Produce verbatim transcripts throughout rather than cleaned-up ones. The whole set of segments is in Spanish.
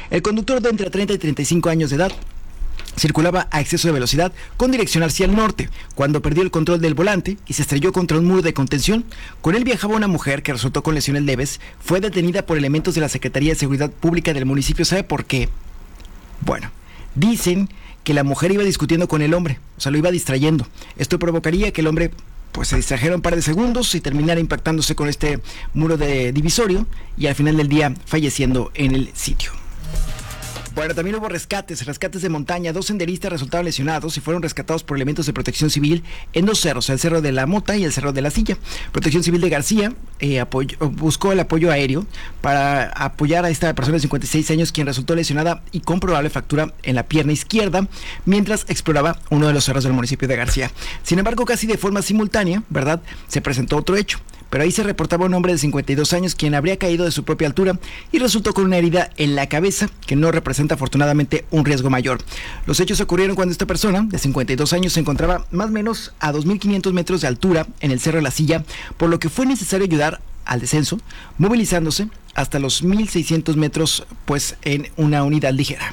El conductor de entre treinta y treinta y cinco años de edad circulaba a exceso de velocidad con dirección hacia el norte, cuando perdió el control del volante y se estrelló contra un muro de contención. Con él viajaba una mujer que resultó con lesiones leves. Fue detenida por elementos de la Secretaría de Seguridad Pública del municipio. ¿Sabe por qué? Bueno, dicen que la mujer iba discutiendo con el hombre, o sea, lo iba distrayendo. Esto provocaría que el hombre pues se distrajera un par de segundos y terminara impactándose con este muro de divisorio y al final del día falleciendo en el sitio. Bueno, también hubo rescates, rescates de montaña. Dos senderistas resultaron lesionados y fueron rescatados por elementos de Protección Civil en dos cerros, el Cerro de la Mota y el Cerro de la Silla. Protección Civil de García eh, apoyo, buscó el apoyo aéreo para apoyar a esta persona de cincuenta y seis años, quien resultó lesionada y con probable fractura en la pierna izquierda, mientras exploraba uno de los cerros del municipio de García. Sin embargo, casi de forma simultánea, ¿verdad?, se presentó otro hecho. Pero ahí se reportaba un hombre de cincuenta y dos años quien habría caído de su propia altura y resultó con una herida en la cabeza que no representa afortunadamente un riesgo mayor. Los hechos ocurrieron cuando esta persona de cincuenta y dos años se encontraba más o menos a dos mil quinientos metros de altura en el Cerro de la Silla, por lo que fue necesario ayudar al descenso, movilizándose hasta los mil seiscientos metros pues en una unidad ligera.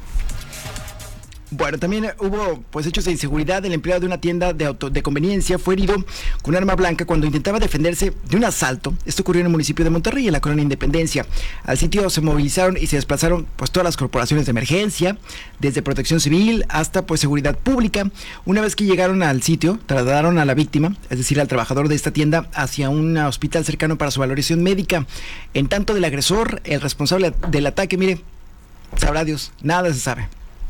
Bueno, también hubo pues hechos de inseguridad. El empleado de una tienda de auto de conveniencia fue herido con un arma blanca cuando intentaba defenderse de un asalto. Esto ocurrió en el municipio de Monterrey, en la colonia Independencia. Al sitio se movilizaron y se desplazaron pues todas las corporaciones de emergencia, desde Protección Civil hasta pues Seguridad Pública. Una vez que llegaron al sitio, trasladaron a la víctima, es decir, al trabajador de esta tienda, hacia un hospital cercano para su valoración médica. En tanto del agresor, el responsable del ataque, mire, sabrá Dios, nada se sabe.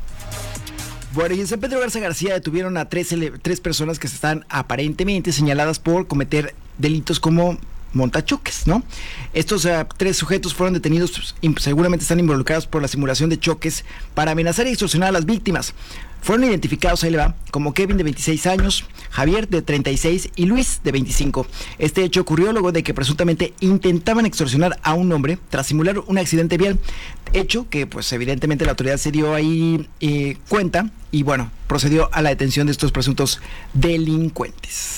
Bueno, y en San Pedro Garza García detuvieron a tres, tres personas que están aparentemente señaladas por cometer delitos como montachoques, ¿no? Estos uh, tres sujetos fueron detenidos, pues, seguramente están involucrados por la simulación de choques para amenazar y extorsionar a las víctimas. Fueron identificados, ahí le va, como Kevin de veintiséis años, Javier de treinta y seis y Luis de veinticinco. Este hecho ocurrió luego de que presuntamente intentaban extorsionar a un hombre tras simular un accidente vial, hecho que pues evidentemente la autoridad se dio ahí eh, cuenta y bueno, procedió a la detención de estos presuntos delincuentes.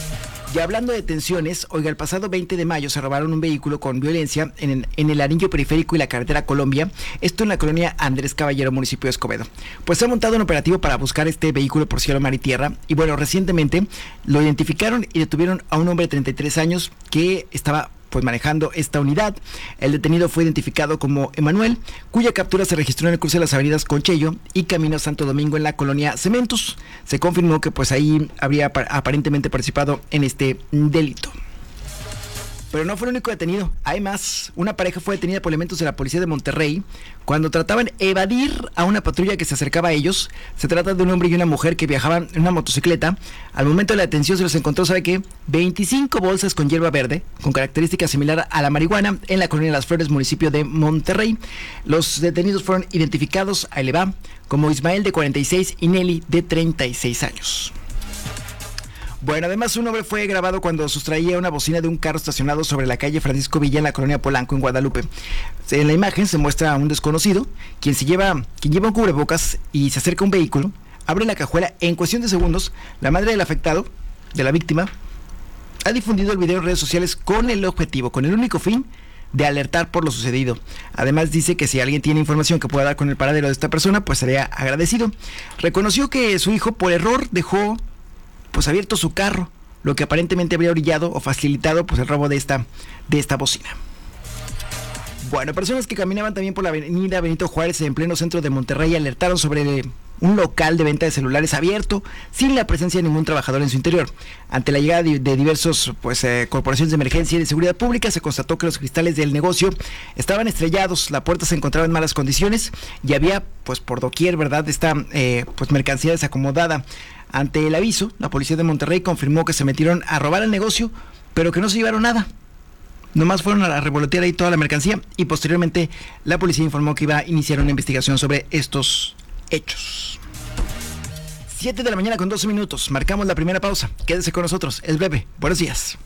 Y hablando de detenciones, oiga, el pasado veinte de mayo se robaron un vehículo con violencia en el, en el anillo periférico y la carretera Colombia, esto en la colonia Andrés Caballero, municipio de Escobedo. Pues se ha montado un operativo para buscar este vehículo por cielo, mar y tierra, y bueno, recientemente lo identificaron y detuvieron a un hombre de treinta y tres años que estaba pues manejando esta unidad. El detenido fue identificado como Emanuel, cuya captura se registró en el cruce de las avenidas Conchello y Camino Santo Domingo en la colonia Cementos. Se confirmó que pues ahí habría aparentemente participado en este delito. Pero no fue el único detenido, hay más. Una pareja fue detenida por elementos de la policía de Monterrey cuando trataban de evadir a una patrulla que se acercaba a ellos. Se trata de un hombre y una mujer que viajaban en una motocicleta. Al momento de la detención se los encontró, ¿sabe qué? veinticinco bolsas con hierba verde, con características similares a la marihuana, en la colonia Las Flores, municipio de Monterrey. Los detenidos fueron identificados, ahí le va, como Ismael de cuarenta y seis y Nelly de treinta y seis años. Bueno, además un hombre fue grabado cuando sustraía una bocina de un carro estacionado sobre la calle Francisco Villa en la colonia Polanco, en Guadalupe. En la imagen se muestra a un desconocido, quien se lleva, quien lleva un cubrebocas y se acerca a un vehículo, abre la cajuela. En cuestión de segundos, la madre del afectado, de la víctima, ha difundido el video en redes sociales con el objetivo, con el único fin de alertar por lo sucedido. Además dice que si alguien tiene información que pueda dar con el paradero de esta persona, pues sería agradecido. Reconoció que su hijo por error dejó pues abierto su carro, lo que aparentemente habría orillado o facilitado pues el robo de esta, de esta bocina. Bueno, personas que caminaban también por la avenida Benito Juárez en pleno centro de Monterrey alertaron sobre un local de venta de celulares abierto sin la presencia de ningún trabajador en su interior. Ante la llegada de, de diversos pues eh, corporaciones de emergencia y de seguridad pública, se constató que los cristales del negocio estaban estrellados, la puerta se encontraba en malas condiciones y había pues por doquier, ¿verdad?, esta eh, pues mercancía desacomodada. Ante el aviso, la policía de Monterrey confirmó que se metieron a robar el negocio, pero que no se llevaron nada. Nomás fueron a revolotear ahí toda la mercancía y posteriormente la policía informó que iba a iniciar una investigación sobre estos hechos. siete de la mañana con doce minutos, marcamos la primera pausa. Quédese con nosotros, es breve. Buenos días.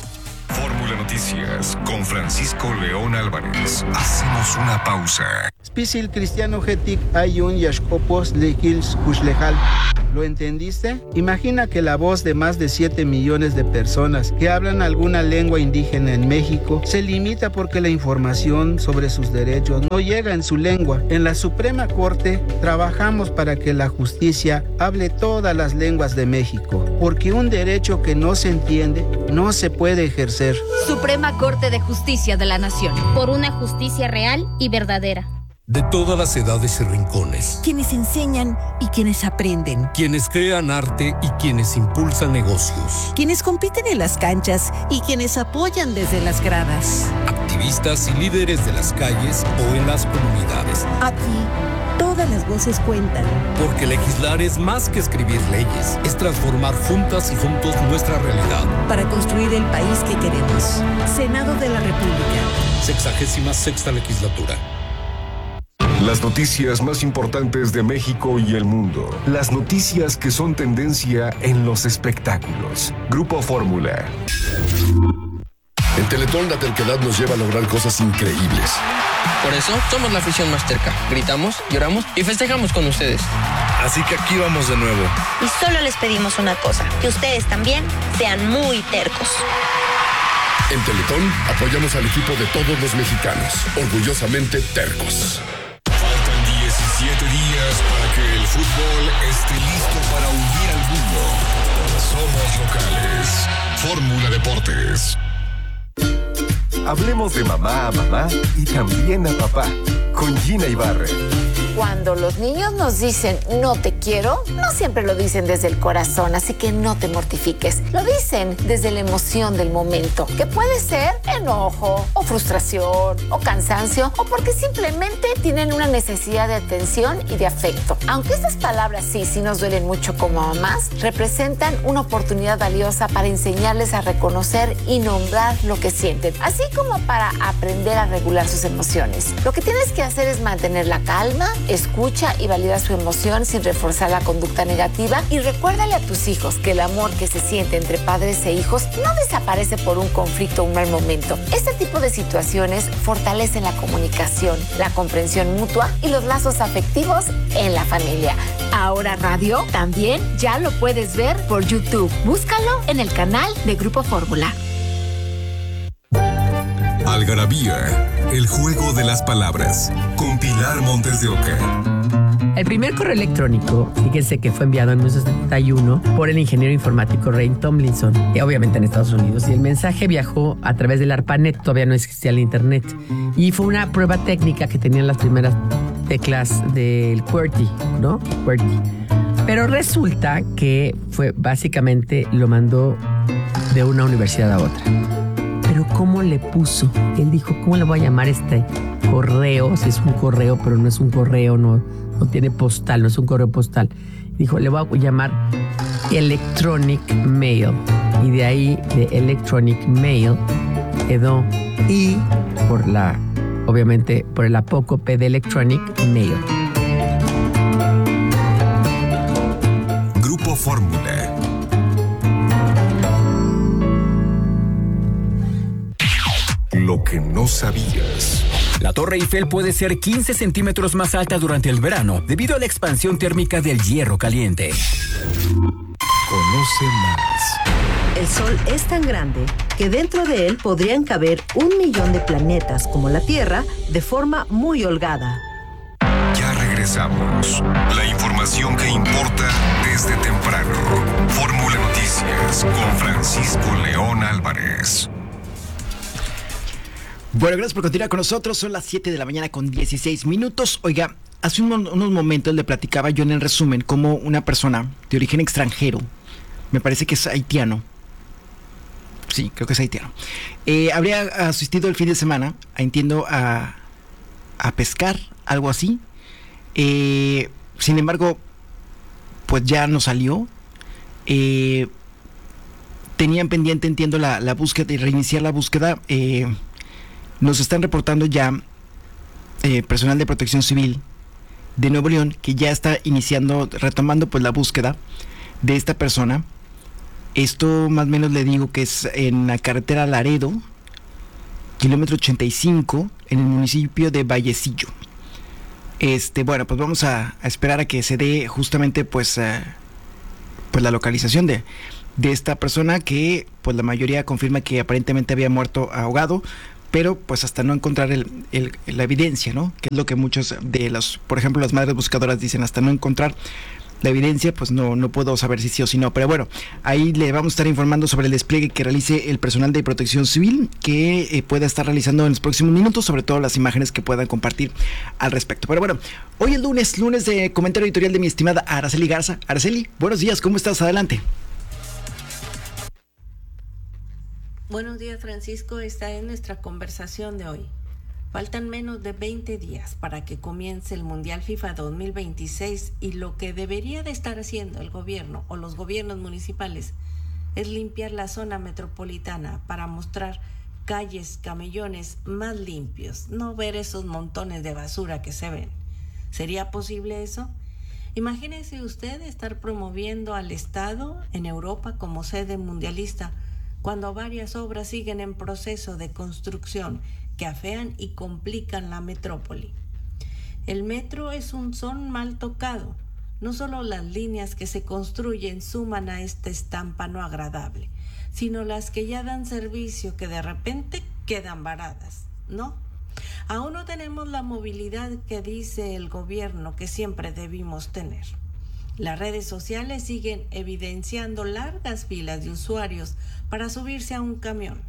Fórmula Noticias con Francisco León Álvarez. Hacemos una pausa. Pisil cristiano getic ayun yashkopos lekils kushlejal. ¿Lo entendiste? Imagina que la voz de más de siete millones de personas que hablan alguna lengua indígena en México se limita porque la información sobre sus derechos no llega en su lengua. En la Suprema Corte trabajamos para que la justicia hable todas las lenguas de México, porque un derecho que no se entiende no se puede ejercer. Suprema Corte de Justicia de la Nación. Por una justicia real y verdadera. De todas las edades y rincones. Quienes enseñan y quienes aprenden. Quienes crean arte y quienes impulsan negocios. Quienes compiten en las canchas y quienes apoyan desde las gradas. Activistas y líderes de las calles o en las comunidades. Aquí, todas las voces cuentan. Porque legislar es más que escribir leyes. Es transformar juntas y juntos nuestra realidad. Para construir el país que queremos. Senado de la República. Sexagésima sexta legislatura. Las noticias más importantes de México y el mundo. Las noticias que son tendencia en los espectáculos. Grupo Fórmula. En Teletón la terquedad nos lleva a lograr cosas increíbles. Por eso somos la afición más terca. Gritamos, lloramos y festejamos con ustedes. Así que aquí vamos de nuevo. Y solo les pedimos una cosa, que ustedes también sean muy tercos. En Teletón apoyamos al equipo de todos los mexicanos, orgullosamente tercos. diecisiete días para que el fútbol esté listo para unir al mundo. Somos locales. Fórmula Deportes. Hablemos de mamá a mamá y también a papá, con Gina Ibarra. Cuando los niños nos dicen no te quiero, no siempre lo dicen desde el corazón, así que no te mortifiques. Lo dicen desde la emoción del momento, que puede ser enojo, o frustración, o cansancio, o porque simplemente tienen una necesidad de atención y de afecto. Aunque estas palabras sí, sí nos duelen mucho como mamás, representan una oportunidad valiosa para enseñarles a reconocer y nombrar lo que sienten, así como para aprender a regular sus emociones. Lo que tienes que hacer es mantener la calma, escucha y valida su emoción sin reforzar la conducta negativa, y recuérdale a tus hijos que el amor que se siente entre padres e hijos no desaparece por un conflicto o un mal momento. Este tipo de situaciones fortalecen la comunicación, la comprensión mutua y los lazos afectivos en la familia. Ahora Radio también ya lo puedes ver por YouTube. Búscalo en el canal de Grupo Fórmula. Algarabía, el juego de las palabras, con Pilar Montes de Oca. El primer correo electrónico, fíjense que fue enviado en mil novecientos setenta y uno por el ingeniero informático Ray Tomlinson, y obviamente en Estados Unidos, y el mensaje viajó a través del ARPANET, todavía no existía el internet, y fue una prueba técnica que tenían las primeras teclas del QWERTY, ¿no? QWERTY. Pero resulta que fue básicamente lo mandó de una universidad a otra. Pero ¿cómo le puso? Él dijo, ¿cómo le voy a llamar este correo? Si es un correo, pero no es un correo, no, no tiene postal, no es un correo postal. Dijo, le voy a llamar Electronic Mail. Y de ahí, de Electronic Mail, quedó I por la, obviamente, por el apócope de Electronic Mail. Grupo Fórmula. Lo que no sabías. La Torre Eiffel puede ser quince centímetros más alta durante el verano debido a la expansión térmica del hierro caliente. Conoce más. El Sol es tan grande que dentro de él podrían caber un millón de planetas como la Tierra de forma muy holgada. Ya regresamos. La información que importa desde temprano. Fórmula Noticias con Francisco León Álvarez. Bueno, gracias por continuar con nosotros. Son las siete de la mañana con dieciséis minutos. Oiga, hace un, unos momentos le platicaba yo en el resumen cómo una persona de origen extranjero, me parece que es haitiano, sí, creo que es haitiano, eh, habría asistido el fin de semana, entiendo, a, a pescar, algo así. Eh, sin embargo, pues ya no salió. Eh, tenían pendiente, entiendo, la, la búsqueda y reiniciar la búsqueda. Eh, Nos están reportando ya eh, personal de Protección Civil de Nuevo León que ya está iniciando, retomando pues la búsqueda de esta persona. Esto más o menos le digo que es en la carretera Laredo, kilómetro ochenta y cinco, en el municipio de Vallecillo. Este, bueno, pues vamos a, a esperar a que se dé justamente pues, uh, pues la localización de, de esta persona que pues la mayoría confirma que aparentemente había muerto ahogado, pero pues hasta no encontrar el, el, la evidencia, ¿no? Que es lo que muchos de los, por ejemplo, las madres buscadoras dicen, hasta no encontrar la evidencia, pues no, no puedo saber si sí o si no. Pero bueno, ahí le vamos a estar informando sobre el despliegue que realice el personal de Protección Civil, que eh, pueda estar realizando en los próximos minutos, sobre todo las imágenes que puedan compartir al respecto. Pero bueno, hoy es lunes, lunes de comentario editorial de mi estimada Araceli Garza. Araceli, buenos días, ¿cómo estás? Adelante. Buenos días, Francisco. Esta es nuestra conversación de hoy. Faltan menos de veinte días para que comience el Mundial FIFA dos mil veintiséis y lo que debería de estar haciendo el gobierno o los gobiernos municipales es limpiar la zona metropolitana para mostrar calles, camellones más limpios, no ver esos montones de basura que se ven. ¿Sería posible eso? Imagínese usted estar promoviendo al Estado en Europa como sede mundialista cuando varias obras siguen en proceso de construcción que afean y complican la metrópoli. El metro es un son mal tocado. No solo las líneas que se construyen suman a esta estampa no agradable, sino las que ya dan servicio que de repente quedan varadas, ¿no? Aún no tenemos la movilidad que dice el gobierno que siempre debimos tener. Las redes sociales siguen evidenciando largas filas de usuarios para subirse a un camión.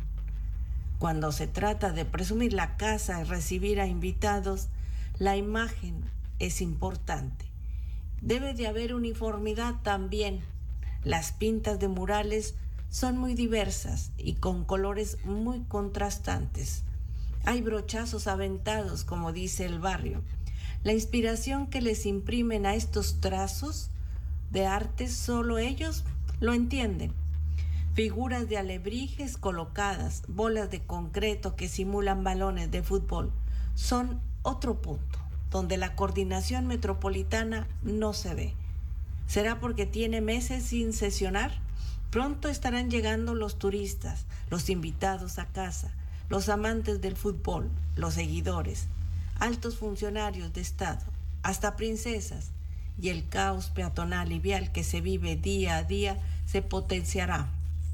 Cuando se trata de presumir la casa y recibir a invitados, la imagen es importante. Debe de haber uniformidad también. Las pintas de murales son muy diversas y con colores muy contrastantes. Hay brochazos aventados, como dice el barrio. La inspiración que les imprimen a estos trazos de arte solo ellos lo entienden. Figuras de alebrijes colocadas, bolas de concreto que simulan balones de fútbol, son otro punto donde la coordinación metropolitana no se ve. ¿Será porque tiene meses sin sesionar? Pronto estarán llegando los turistas, los invitados a casa, los amantes del fútbol, los seguidores, altos funcionarios de Estado, hasta princesas, y el caos peatonal y vial que se vive día a día se potenciará.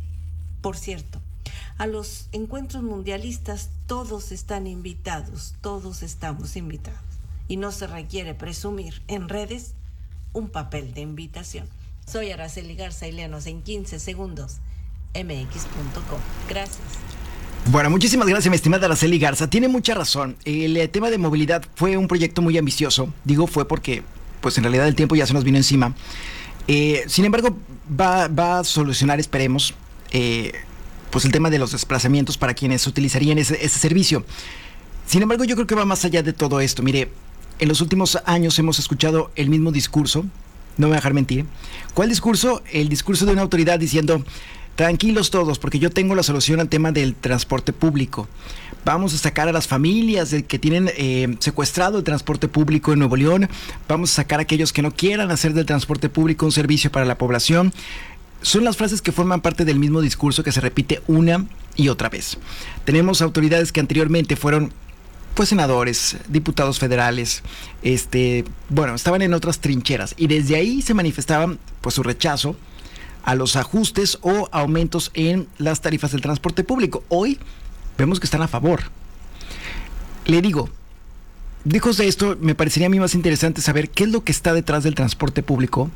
Por cierto, a los encuentros mundialistas todos están invitados, todos estamos invitados. Y no se requiere presumir en redes un papel de invitación. Soy Araceli Garza y léanos en quince segundos, m x punto com. Gracias. Bueno, muchísimas gracias, mi estimada Araceli Garza. Tiene mucha razón. El tema de movilidad fue un proyecto muy ambicioso. Digo fue porque, pues en realidad el tiempo ya se nos vino encima. Eh, sin embargo, va, va a solucionar, esperemos, eh, pues el tema de los desplazamientos para quienes utilizarían ese, ese servicio. Sin embargo, yo creo que va más allá de todo esto. Mire, en los últimos años hemos escuchado el mismo discurso, no me voy a dejar mentir. ¿Cuál discurso? El discurso de una autoridad diciendo: tranquilos todos, porque yo tengo la solución al tema del transporte público. Vamos a sacar a las familias de que tienen eh, secuestrado el transporte público en Nuevo León. Vamos a sacar a aquellos que no quieran hacer del transporte público un servicio para la población. Son las frases que forman parte del mismo discurso que se repite una y otra vez. Tenemos autoridades que anteriormente fueron pues senadores, diputados federales, este, bueno, estaban en otras trincheras y desde ahí se manifestaban pues su rechazo a los ajustes o aumentos en las tarifas del transporte público. Hoy vemos que están a favor. Le digo, lejos de esto, me parecería a mí más interesante saber qué es lo que está detrás del transporte público,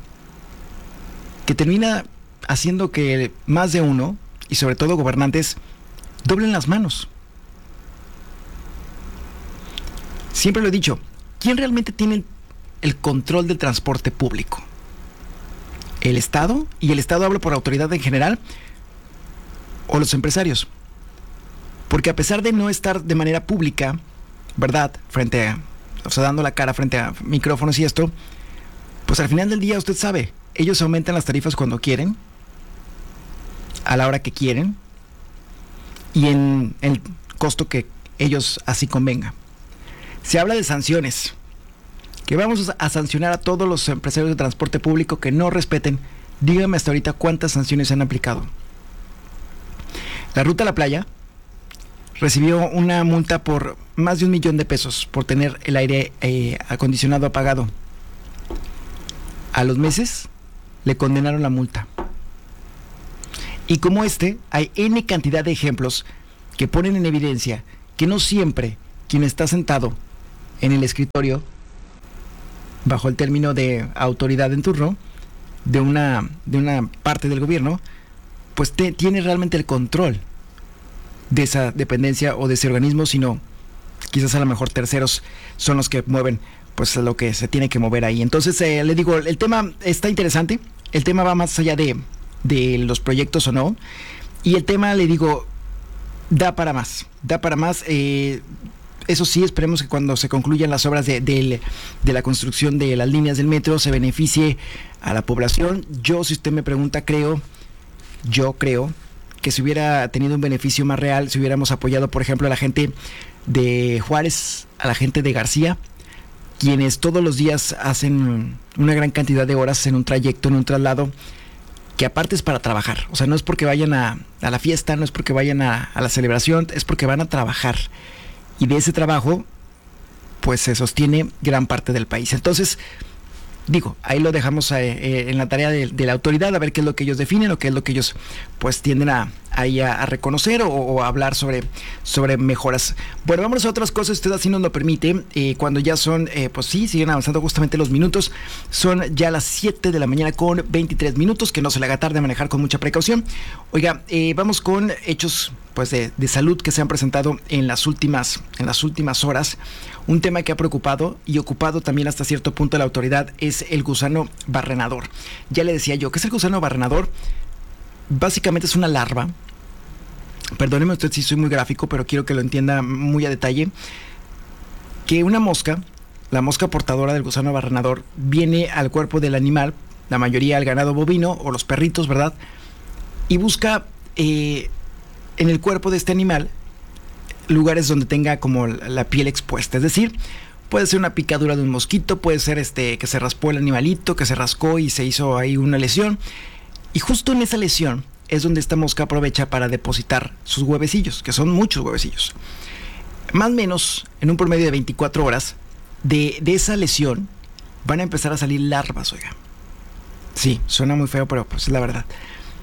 que termina haciendo que más de uno, y sobre todo gobernantes, doblen las manos. Siempre lo he dicho, ¿quién realmente tiene el control del transporte público? ¿El Estado? ¿Y el Estado habla por autoridad en general? ¿O los empresarios? Porque a pesar de no estar de manera pública, ¿verdad? Frente a, o sea, dando la cara frente a micrófonos y esto, pues al final del día usted sabe, ellos aumentan las tarifas cuando quieren, a la hora que quieren, y en el costo que ellos así convenga. Se habla de sanciones, que vamos a sancionar a todos los empresarios de transporte público que no respeten. Dígame hasta ahorita cuántas sanciones se han aplicado. La ruta a la playa recibió una multa por más de un millón de pesos por tener el aire eh, acondicionado apagado. A los meses le condenaron la multa. Y como este, hay N cantidad de ejemplos que ponen en evidencia que no siempre quien está sentado en el escritorio, bajo el término de autoridad en turno, de una, de una parte del gobierno, pues te, tiene realmente el control de esa dependencia o de ese organismo, sino quizás a lo mejor terceros son los que mueven pues lo que se tiene que mover ahí. Entonces eh, le digo, el tema está interesante, el tema va más allá de, de los proyectos o no, y el tema, le digo, da para más, da para más. Eh, eso sí, esperemos que cuando se concluyan las obras de, de, de la construcción de las líneas del metro se beneficie a la población. Yo, si usted me pregunta, creo, yo creo que si hubiera tenido un beneficio más real, si hubiéramos apoyado, por ejemplo, a la gente de Juárez, a la gente de García, quienes todos los días hacen una gran cantidad de horas en un trayecto, en un traslado, que aparte es para trabajar. O sea, no es porque vayan a, a la fiesta, no es porque vayan a, a la celebración, es porque van a trabajar. Y de ese trabajo, pues se sostiene gran parte del país. Entonces, digo, ahí lo dejamos eh, en la tarea de, de la autoridad, a ver qué es lo que ellos definen o qué es lo que ellos pues tienden a, ahí a, a reconocer o, o a hablar sobre, sobre mejoras. Bueno, vamos a otras cosas, usted así nos lo permite, eh, cuando ya son, eh, pues sí, siguen avanzando justamente los minutos, son ya las siete de la mañana con veintitrés minutos, que no se le haga tarde, manejar con mucha precaución. Oiga, eh, vamos con hechos pues de, de salud que se han presentado en las últimas, en las últimas horas. Un tema que ha preocupado y ocupado también hasta cierto punto a la autoridad es el gusano barrenador. Ya le decía yo, ¿qué es el gusano barrenador? Básicamente es una larva. Perdóneme usted si soy muy gráfico, pero quiero que lo entienda muy a detalle. Que una mosca, la mosca portadora del gusano barrenador, viene al cuerpo del animal, la mayoría al ganado bovino o los perritos, ¿verdad? Y busca eh, en el cuerpo de este animal lugares donde tenga como la piel expuesta. Es decir, puede ser una picadura de un mosquito, puede ser este que se raspó el animalito, que se rascó y se hizo ahí una lesión. Y justo en esa lesión es donde esta mosca aprovecha para depositar sus huevecillos, que son muchos huevecillos. Más o menos, en un promedio de veinticuatro horas, de, de esa lesión van a empezar a salir larvas, oiga. Sí, suena muy feo, pero pues es la verdad.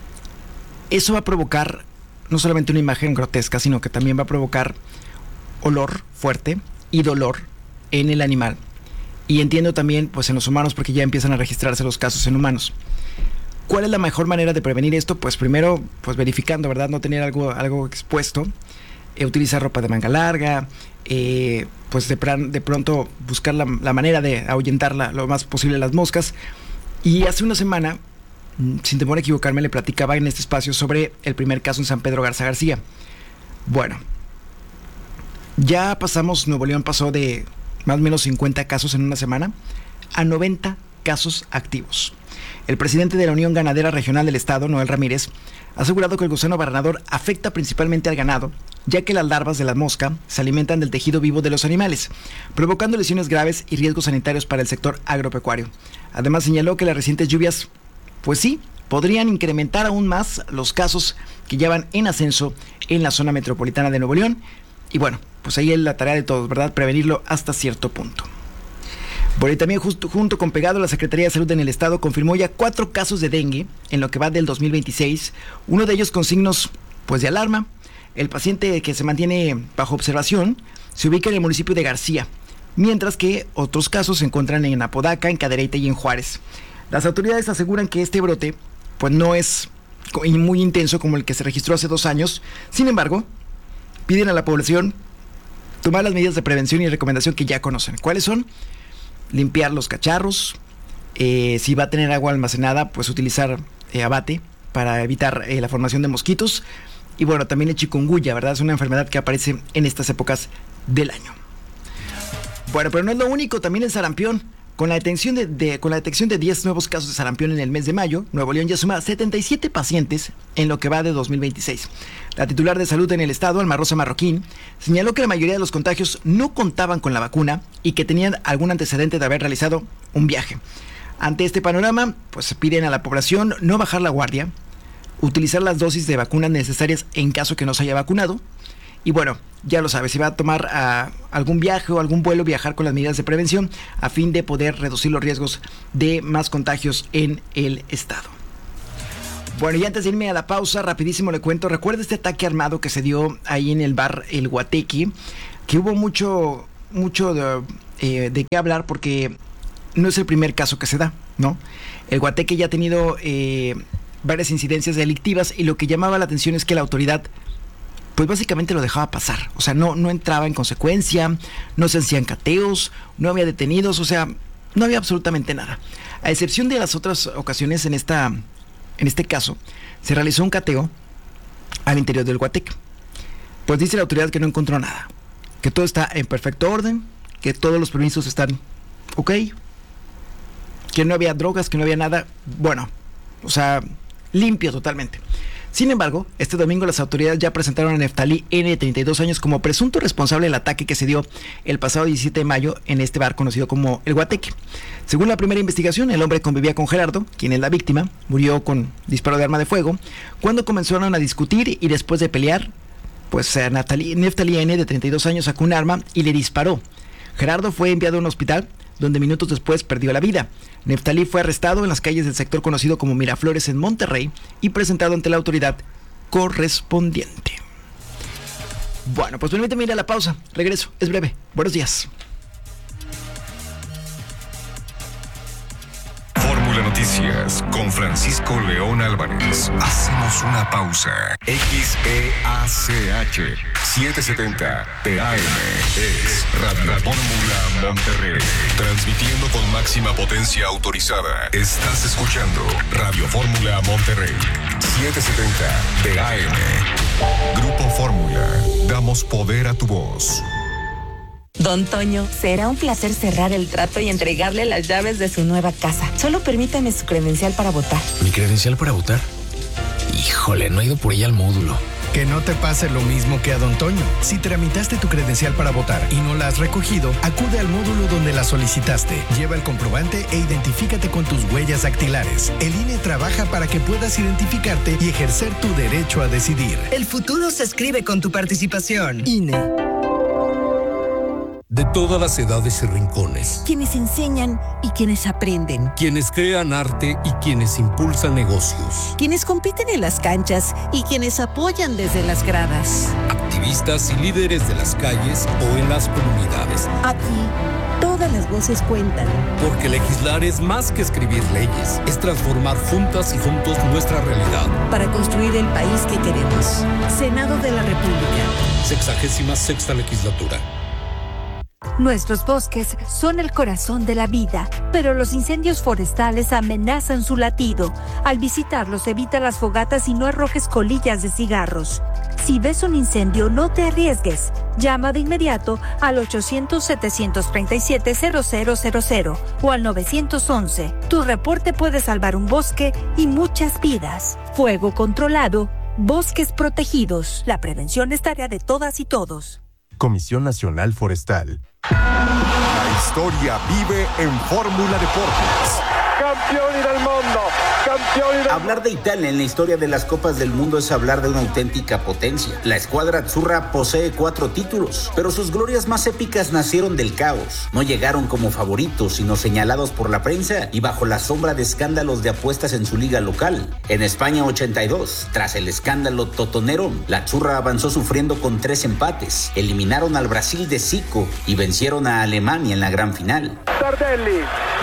Eso va a provocar no solamente una imagen grotesca, sino que también va a provocar olor fuerte y dolor en el animal. Y entiendo también pues en los humanos, porque ya empiezan a registrarse los casos en humanos. ¿Cuál es la mejor manera de prevenir esto? Pues primero, pues verificando, ¿verdad? No tener algo, algo expuesto, eh, utilizar ropa de manga larga, eh, pues de, plan, de pronto buscar la, la manera de ahuyentar la, lo más posible las moscas. Y hace una semana, sin temor a equivocarme, le platicaba en este espacio sobre el primer caso en San Pedro Garza García. Bueno, ya pasamos, Nuevo León pasó de más o menos cincuenta casos en una semana a noventa casos activos. El presidente de la Unión Ganadera Regional del Estado, Noel Ramírez, ha asegurado que el gusano barrenador afecta principalmente al ganado, ya que las larvas de la mosca se alimentan del tejido vivo de los animales, provocando lesiones graves y riesgos sanitarios para el sector agropecuario. Además, señaló que las recientes lluvias, pues sí, podrían incrementar aún más los casos que ya van en ascenso en la zona metropolitana de Nuevo León. Y bueno, pues ahí es la tarea de todos, ¿verdad? Prevenirlo hasta cierto punto. Bueno, y también justo, junto con pegado, la Secretaría de Salud en el Estado confirmó ya cuatro casos de dengue en lo que va del dos mil veintiséis, uno de ellos con signos pues de alarma. El paciente que se mantiene bajo observación se ubica en el municipio de García, mientras que otros casos se encuentran en Apodaca, en Cadereyta y en Juárez. Las autoridades aseguran que este brote pues no es muy intenso como el que se registró hace dos años. Sin embargo, piden a la población tomar las medidas de prevención y recomendación que ya conocen. ¿Cuáles son? Limpiar los cacharros, eh, si va a tener agua almacenada, pues utilizar eh, abate para evitar eh, la formación de mosquitos. Y bueno, también el chikungunya, ¿verdad? Es una enfermedad que aparece en estas épocas del año. Bueno, pero no es lo único, también el sarampión. Con la detención de, de, con la detección de diez nuevos casos de sarampión en el mes de mayo, Nuevo León ya suma setenta y siete pacientes en lo que va de dos mil veintiséis. La titular de salud en el estado, Alma Rosa Marroquín, señaló que la mayoría de los contagios no contaban con la vacuna y que tenían algún antecedente de haber realizado un viaje. Ante este panorama, pues piden a la población no bajar la guardia, utilizar las dosis de vacunas necesarias en caso que no se haya vacunado Y bueno, ya lo sabes, si va a tomar uh, algún viaje o algún vuelo, viajar con las medidas de prevención a fin de poder reducir los riesgos de más contagios en el estado. Bueno, y antes de irme a la pausa, rapidísimo le cuento, recuerda este ataque armado que se dio ahí en el bar El Guateque, que hubo mucho, mucho de, eh, de qué hablar porque no es el primer caso que se da, ¿no? El Guateque ya ha tenido eh, varias incidencias delictivas y lo que llamaba la atención es que la autoridad pues básicamente lo dejaba pasar, o sea, no, no entraba en consecuencia, no se hacían cateos, no había detenidos, o sea, no había absolutamente nada. A excepción de las otras ocasiones, en esta, en este caso, se realizó un cateo al interior del Guateque. Pues dice la autoridad que no encontró nada, que todo está en perfecto orden, que todos los permisos están ok, que no había drogas, que no había nada, bueno, o sea, limpio totalmente. Sin embargo, este domingo las autoridades ya presentaron a Neftalí N, de treinta y dos años, como presunto responsable del ataque que se dio el pasado diecisiete de mayo en este bar conocido como El Guateque. Según la primera investigación, el hombre convivía con Gerardo, quien es la víctima, murió con disparo de arma de fuego, cuando comenzaron a discutir y después de pelear, pues Neftalí, Neftalí N, de treinta y dos años, sacó un arma y le disparó. Gerardo fue enviado a un hospital, donde minutos después perdió la vida. Neftalí fue arrestado en las calles del sector conocido como Miraflores en Monterrey y presentado ante la autoridad correspondiente. Bueno, pues permíteme ir a la pausa. Regreso, es breve. Buenos días. Fórmula Noticias con Francisco León Álvarez. Hacemos una pausa. X E A C H setecientos setenta T A M es Radio Fórmula Monterrey. Transmitiendo con máxima potencia autorizada. Estás escuchando Radio Fórmula Monterrey. setecientos setenta T A M. Grupo Fórmula. Damos poder a tu voz. Don Toño, será un placer cerrar el trato y entregarle las llaves de su nueva casa. Solo permítame su credencial para votar. ¿Mi credencial para votar? Híjole, no he ido por ella al módulo. Que no te pase lo mismo que a Don Toño. Si tramitaste tu credencial para votar y no la has recogido, acude al módulo donde la solicitaste. Lleva el comprobante e identifícate con tus huellas dactilares. El I N E trabaja para que puedas identificarte y ejercer tu derecho a decidir. El futuro se escribe con tu participación. I N E. De todas las edades y rincones. Quienes enseñan y quienes aprenden. Quienes crean arte y quienes impulsan negocios. Quienes compiten en las canchas y quienes apoyan desde las gradas. Activistas y líderes de las calles o en las comunidades. Aquí, todas las voces cuentan. Porque legislar es más que escribir leyes. Es transformar juntas y juntos nuestra realidad. Para construir el país que queremos. Senado de la República. Sexagésima sexta legislatura. Nuestros bosques son el corazón de la vida, pero los incendios forestales amenazan su latido. Al visitarlos, evita las fogatas y no arrojes colillas de cigarros. Si ves un incendio, no te arriesgues. Llama de inmediato al ochocientos, setecientos treinta y siete, cero cero cero cero o al nueve once. Tu reporte puede salvar un bosque y muchas vidas. Fuego controlado, bosques protegidos. La prevención es tarea de todas y todos. Comisión Nacional Forestal. La historia vive en Fórmula Deportes. Campioni del mundo, campioni del... Hablar de Italia en la historia de las Copas del Mundo es hablar de una auténtica potencia. La escuadra azzurra posee cuatro títulos, pero sus glorias más épicas nacieron del caos. No llegaron como favoritos, sino señalados por la prensa y bajo la sombra de escándalos de apuestas en su liga local. En España ochenta y dos, tras el escándalo totonero, la azzurra avanzó sufriendo con tres empates. Eliminaron al Brasil de Zico y vencieron a Alemania en la gran final. Tardelli.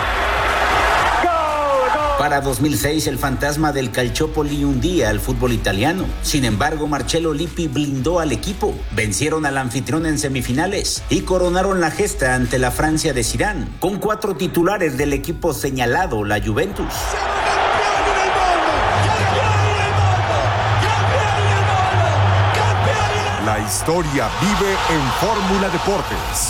Para dos mil seis, el fantasma del Calciopoli hundía al fútbol italiano. Sin embargo, Marcello Lippi blindó al equipo. Vencieron al anfitrión en semifinales y coronaron la gesta ante la Francia de Zidane, con cuatro titulares del equipo señalado, la Juventus. La historia vive en Fórmula Deportes.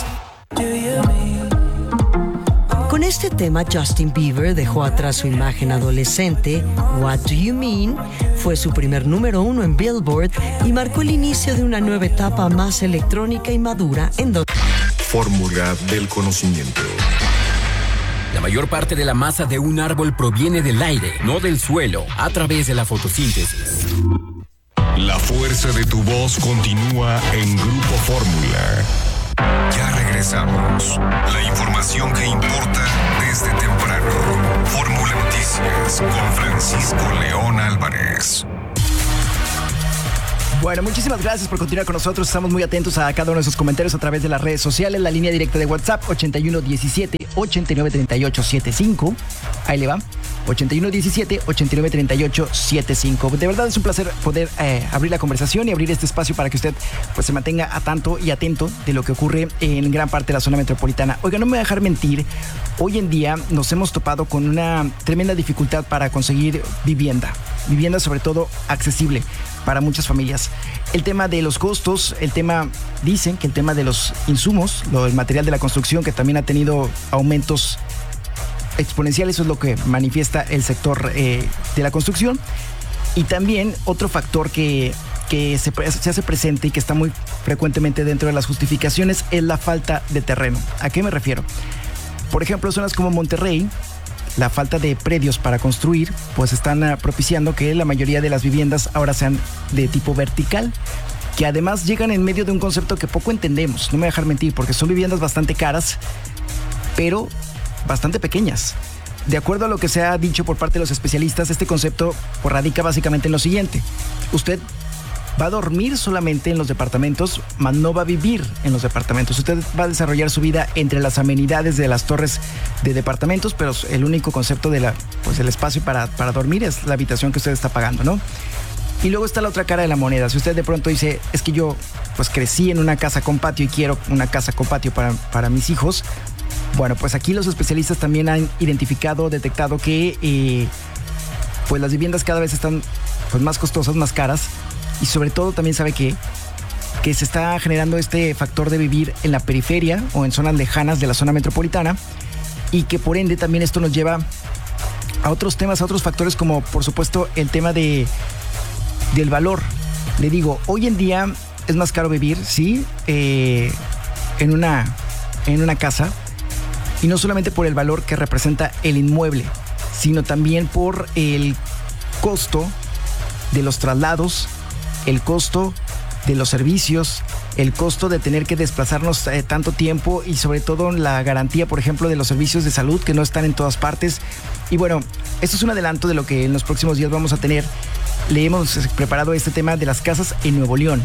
Con este tema, Justin Bieber dejó atrás su imagen adolescente, What Do You Mean? Fue su primer número uno en Billboard y marcó el inicio de una nueva etapa más electrónica y madura en dos. Fórmula del conocimiento. La mayor parte de la masa de un árbol proviene del aire, no del suelo, a través de la fotosíntesis. La fuerza de tu voz continúa en Grupo Fórmula. Ya regresamos. La información que importa desde temprano. Fórmula Noticias con Francisco León Álvarez. Bueno, muchísimas gracias por continuar con nosotros. Estamos muy atentos a cada uno de sus comentarios a través de las redes sociales. La línea directa de WhatsApp, ochenta y uno diecisiete, ochenta y nueve treinta y ocho setenta y cinco. Ahí le va. ochenta y uno diecisiete, ochenta y nueve treinta y ocho setenta y cinco. De verdad es un placer poder eh, abrir la conversación y abrir este espacio para que usted pues se mantenga a tanto y atento de lo que ocurre en gran parte de la zona metropolitana. Oiga, no me voy a dejar mentir. Hoy en día nos hemos topado con una tremenda dificultad para conseguir vivienda. Vivienda sobre todo accesible para muchas familias. El tema de los costos, el tema, dicen que el tema de los insumos, lo del material de la construcción, que también ha tenido aumentos exponenciales, eso es lo que manifiesta el sector eh, de la construcción. Y también otro factor que, que se, se hace presente y que está muy frecuentemente dentro de las justificaciones es la falta de terreno. ¿A qué me refiero? Por ejemplo, zonas como Monterrey, la falta de predios para construir, pues están uh, propiciando que la mayoría de las viviendas ahora sean de tipo vertical, que además llegan en medio de un concepto que poco entendemos, no me voy a dejar mentir, porque son viviendas bastante caras, pero bastante pequeñas. De acuerdo a lo que se ha dicho por parte de los especialistas, este concepto pues, radica básicamente en lo siguiente. Usted va a dormir solamente en los departamentos, mas no va a vivir en los departamentos. Usted va a desarrollar su vida entre las amenidades de las torres de departamentos, pero el único concepto de la, pues, del espacio para, para dormir es la habitación que usted está pagando, ¿no? Y luego está la otra cara de la moneda. Si usted de pronto dice, es que yo pues crecí en una casa con patio y quiero una casa con patio para, para mis hijos, bueno, pues aquí los especialistas también han identificado, detectado que eh, pues las viviendas cada vez están pues, más costosas, más caras. Y sobre todo también sabe que, que se está generando este factor de vivir en la periferia o en zonas lejanas de la zona metropolitana, y que por ende también esto nos lleva a otros temas, a otros factores, como por supuesto el tema de, del valor. Le digo, hoy en día es más caro vivir, sí, eh, en, una, en una casa, y no solamente por el valor que representa el inmueble, sino también por el costo de los traslados, el costo de los servicios, el costo de tener que desplazarnos eh, tanto tiempo, y sobre todo la garantía, por ejemplo, de los servicios de salud que no están en todas partes. Y bueno, esto es un adelanto de lo que en los próximos días vamos a tener. Le hemos preparado este tema de las casas en Nuevo León.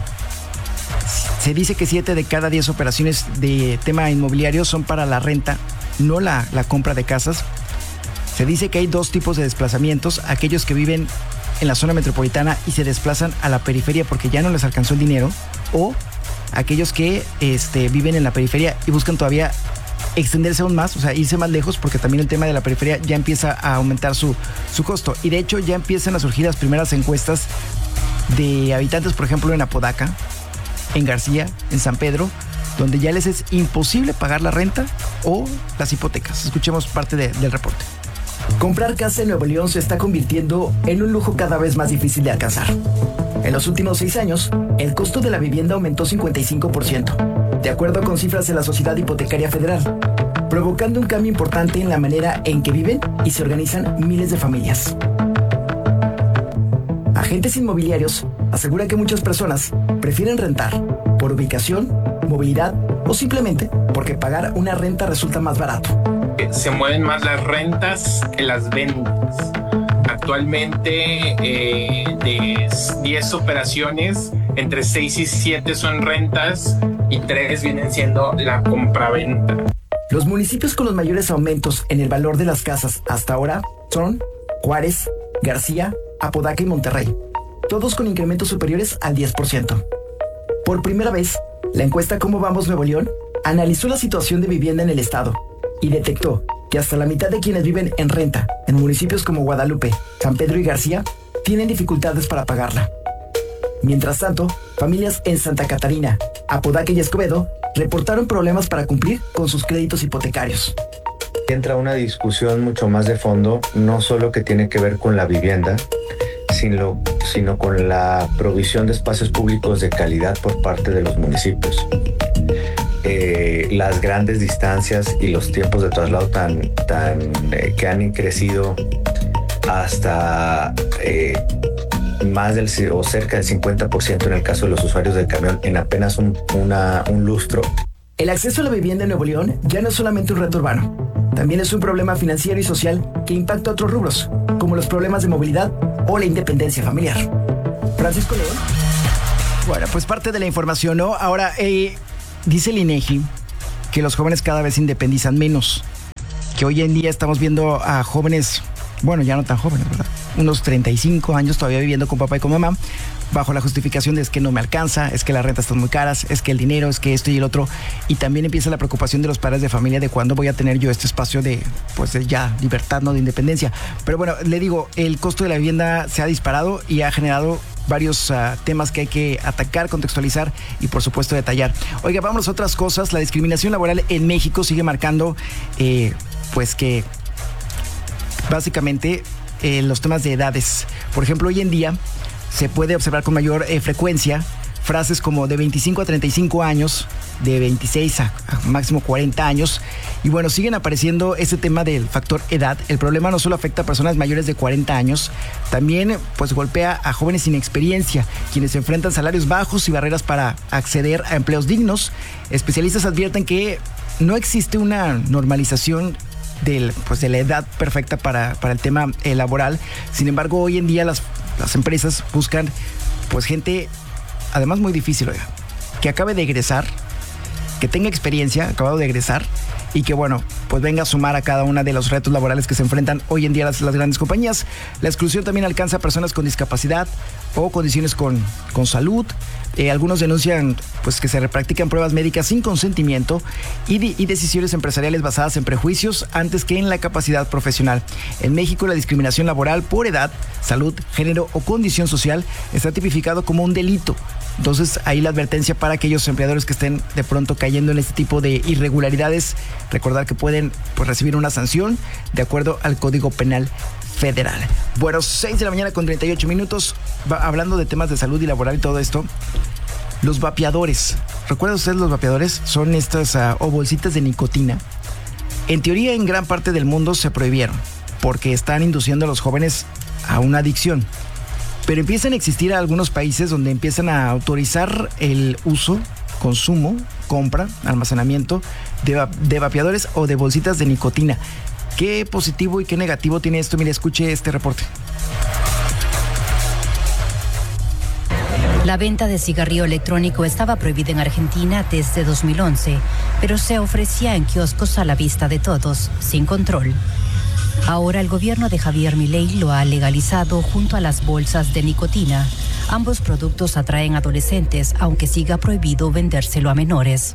Se dice que siete de cada diez operaciones de tema inmobiliario son para la renta, no la, la compra de casas. Se dice que hay dos tipos de desplazamientos: aquellos que viven en la zona metropolitana y se desplazan a la periferia porque ya no les alcanzó el dinero, o aquellos que este, viven en la periferia y buscan todavía extenderse aún más, o sea, irse más lejos, porque también el tema de la periferia ya empieza a aumentar su, su costo. Y de hecho ya empiezan a surgir las primeras encuestas de habitantes, por ejemplo, en Apodaca, en García, en San Pedro, donde ya les es imposible pagar la renta o las hipotecas. Escuchemos parte de, del reporte. Comprar casa en Nuevo León se está convirtiendo en un lujo cada vez más difícil de alcanzar. En los últimos seis años, el costo de la vivienda aumentó cincuenta y cinco por ciento, de acuerdo con cifras de la Sociedad Hipotecaria Federal, provocando un cambio importante en la manera en que viven y se organizan miles de familias. Agentes inmobiliarios aseguran que muchas personas prefieren rentar por ubicación, movilidad o simplemente porque pagar una renta resulta más barato. Se mueven más las rentas que las ventas. Actualmente eh, de diez operaciones, entre seis y siete son rentas y tres vienen siendo la compraventa. Los municipios con los mayores aumentos en el valor de las casas hasta ahora son Juárez, García, Apodaca y Monterrey, todos con incrementos superiores al diez por ciento. Por primera vez, la encuesta Cómo Vamos Nuevo León analizó la situación de vivienda en el estado y detectó que hasta la mitad de quienes viven en renta en municipios como Guadalupe, San Pedro y García tienen dificultades para pagarla. Mientras tanto, familias en Santa Catarina, Apodaca y Escobedo reportaron problemas para cumplir con sus créditos hipotecarios. Entra una discusión mucho más de fondo, no solo que tiene que ver con la vivienda, sino, sino con la provisión de espacios públicos de calidad por parte de los municipios. Eh, las grandes distancias y los tiempos de traslado tan, tan eh, que han crecido hasta eh, más del o cerca del cincuenta por ciento en el caso de los usuarios del camión en apenas un, una, un lustro. El acceso a la vivienda en Nuevo León ya no es solamente un reto urbano, también es un problema financiero y social que impacta a otros rubros, como los problemas de movilidad o la independencia familiar. Francisco León. Bueno, pues parte de la información, ¿no? Ahora, eh, dice el INEGI que los jóvenes cada vez se independizan menos, que hoy en día estamos viendo a jóvenes, bueno, ya no tan jóvenes, ¿verdad? Unos treinta y cinco años todavía viviendo con papá y con mamá, bajo la justificación de es que no me alcanza, es que las rentas están muy caras, es que el dinero, es que esto y el otro. Y también empieza la preocupación de los padres de familia de cuándo voy a tener yo este espacio de, pues de ya, libertad, no de independencia. Pero bueno, le digo, el costo de la vivienda se ha disparado y ha generado varios uh, temas que hay que atacar, contextualizar y por supuesto detallar. Oiga, vamos a otras cosas. La discriminación laboral en México sigue marcando, eh, pues que básicamente eh, los temas de edades. Por ejemplo, hoy en día se puede observar con mayor eh, frecuencia frases como de veinticinco a treinta y cinco años, de veintiséis a, a máximo cuarenta años. Y bueno, siguen apareciendo ese tema del factor edad. El problema no solo afecta a personas mayores de cuarenta años, también pues golpea a jóvenes sin experiencia, quienes enfrentan salarios bajos y barreras para acceder a empleos dignos. Especialistas advierten que no existe una normalización del, pues de la edad perfecta para, para el tema eh, laboral. Sin embargo, hoy en día las, las empresas buscan pues gente, además muy difícil, oiga, que acabe de egresar, que tenga experiencia, acabado de egresar, y que bueno, pues venga a sumar a cada uno de los retos laborales que se enfrentan hoy en día las, las grandes compañías. La exclusión también alcanza a personas con discapacidad o condiciones con, con salud. Eh, algunos denuncian pues que se practican pruebas médicas sin consentimiento y, de, y decisiones empresariales basadas en prejuicios antes que en la capacidad profesional. En México, la discriminación laboral por edad, salud, género o condición social está tipificado como un delito. Entonces, ahí la advertencia para aquellos empleadores que estén de pronto cayendo en este tipo de irregularidades, recordar que pueden pues, recibir una sanción de acuerdo al Código Penal Federal. Bueno, seis de la mañana con treinta y ocho minutos, va, hablando de temas de salud y laboral y todo esto. Los vapeadores, ¿recuerdan ustedes los vapeadores? Son estas uh, o bolsitas de nicotina. En teoría, en gran parte del mundo se prohibieron porque están induciendo a los jóvenes a una adicción. Pero empiezan a existir algunos países donde empiezan a autorizar el uso, consumo, compra, almacenamiento de, va- de vapeadores o de bolsitas de nicotina. ¿Qué positivo y qué negativo tiene esto? Mire, escuche este reporte. La venta de cigarrillo electrónico estaba prohibida en Argentina desde dos mil once, pero se ofrecía en kioscos a la vista de todos, sin control. Ahora el gobierno de Javier Milei lo ha legalizado junto a las bolsas de nicotina. Ambos productos atraen adolescentes, aunque siga prohibido vendérselo a menores.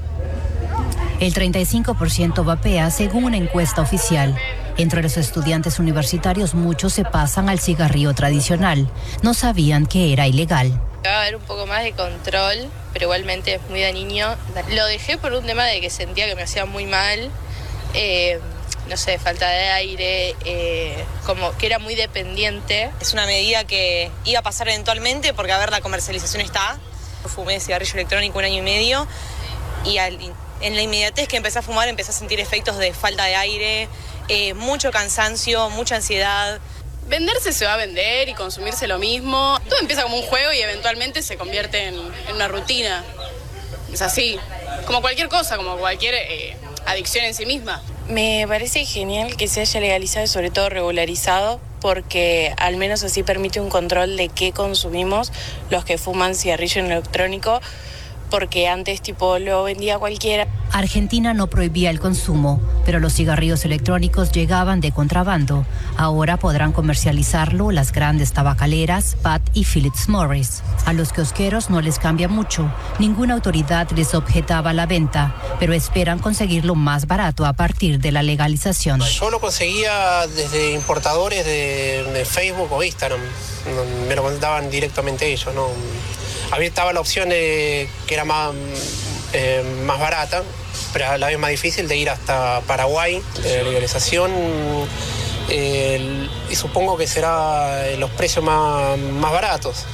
El treinta y cinco por ciento vapea según una encuesta oficial. Entre los estudiantes universitarios muchos se pasan al cigarrillo tradicional. No sabían que era ilegal. Va a haber un poco más de control, pero igualmente es muy dañino. Lo dejé por un tema de que sentía que me hacía muy mal. Eh, no sé, falta de aire, eh, como que era muy dependiente. Es una medida que iba a pasar eventualmente porque, a ver, la comercialización está. Fumé cigarrillo electrónico un año y medio y al, en la inmediatez que empecé a fumar empecé a sentir efectos de falta de aire, eh, mucho cansancio, mucha ansiedad. Venderse se va a vender y consumirse lo mismo. Todo empieza como un juego y eventualmente se convierte en, en una rutina. Es así, como cualquier cosa, como cualquier eh, adicción en sí misma. Me parece genial que se haya legalizado y sobre todo regularizado, porque al menos así permite un control de qué consumimos los que fuman cigarrillo electrónico, porque antes tipo lo vendía cualquiera. Argentina no prohibía el consumo, pero los cigarrillos electrónicos llegaban de contrabando. Ahora podrán comercializarlo las grandes tabacaleras P A T y Philip Morris. A los kiosqueros no les cambia mucho. Ninguna autoridad les objetaba la venta, pero esperan conseguirlo más barato a partir de la legalización. Yo lo conseguía desde importadores de, de Facebook o Instagram. Me lo daban directamente ellos, ¿no? Había estaba la opción de, que era más, eh, más barata, pero a la vez más difícil, de ir hasta Paraguay, de legalización, eh, y supongo que será los precios más, más baratos.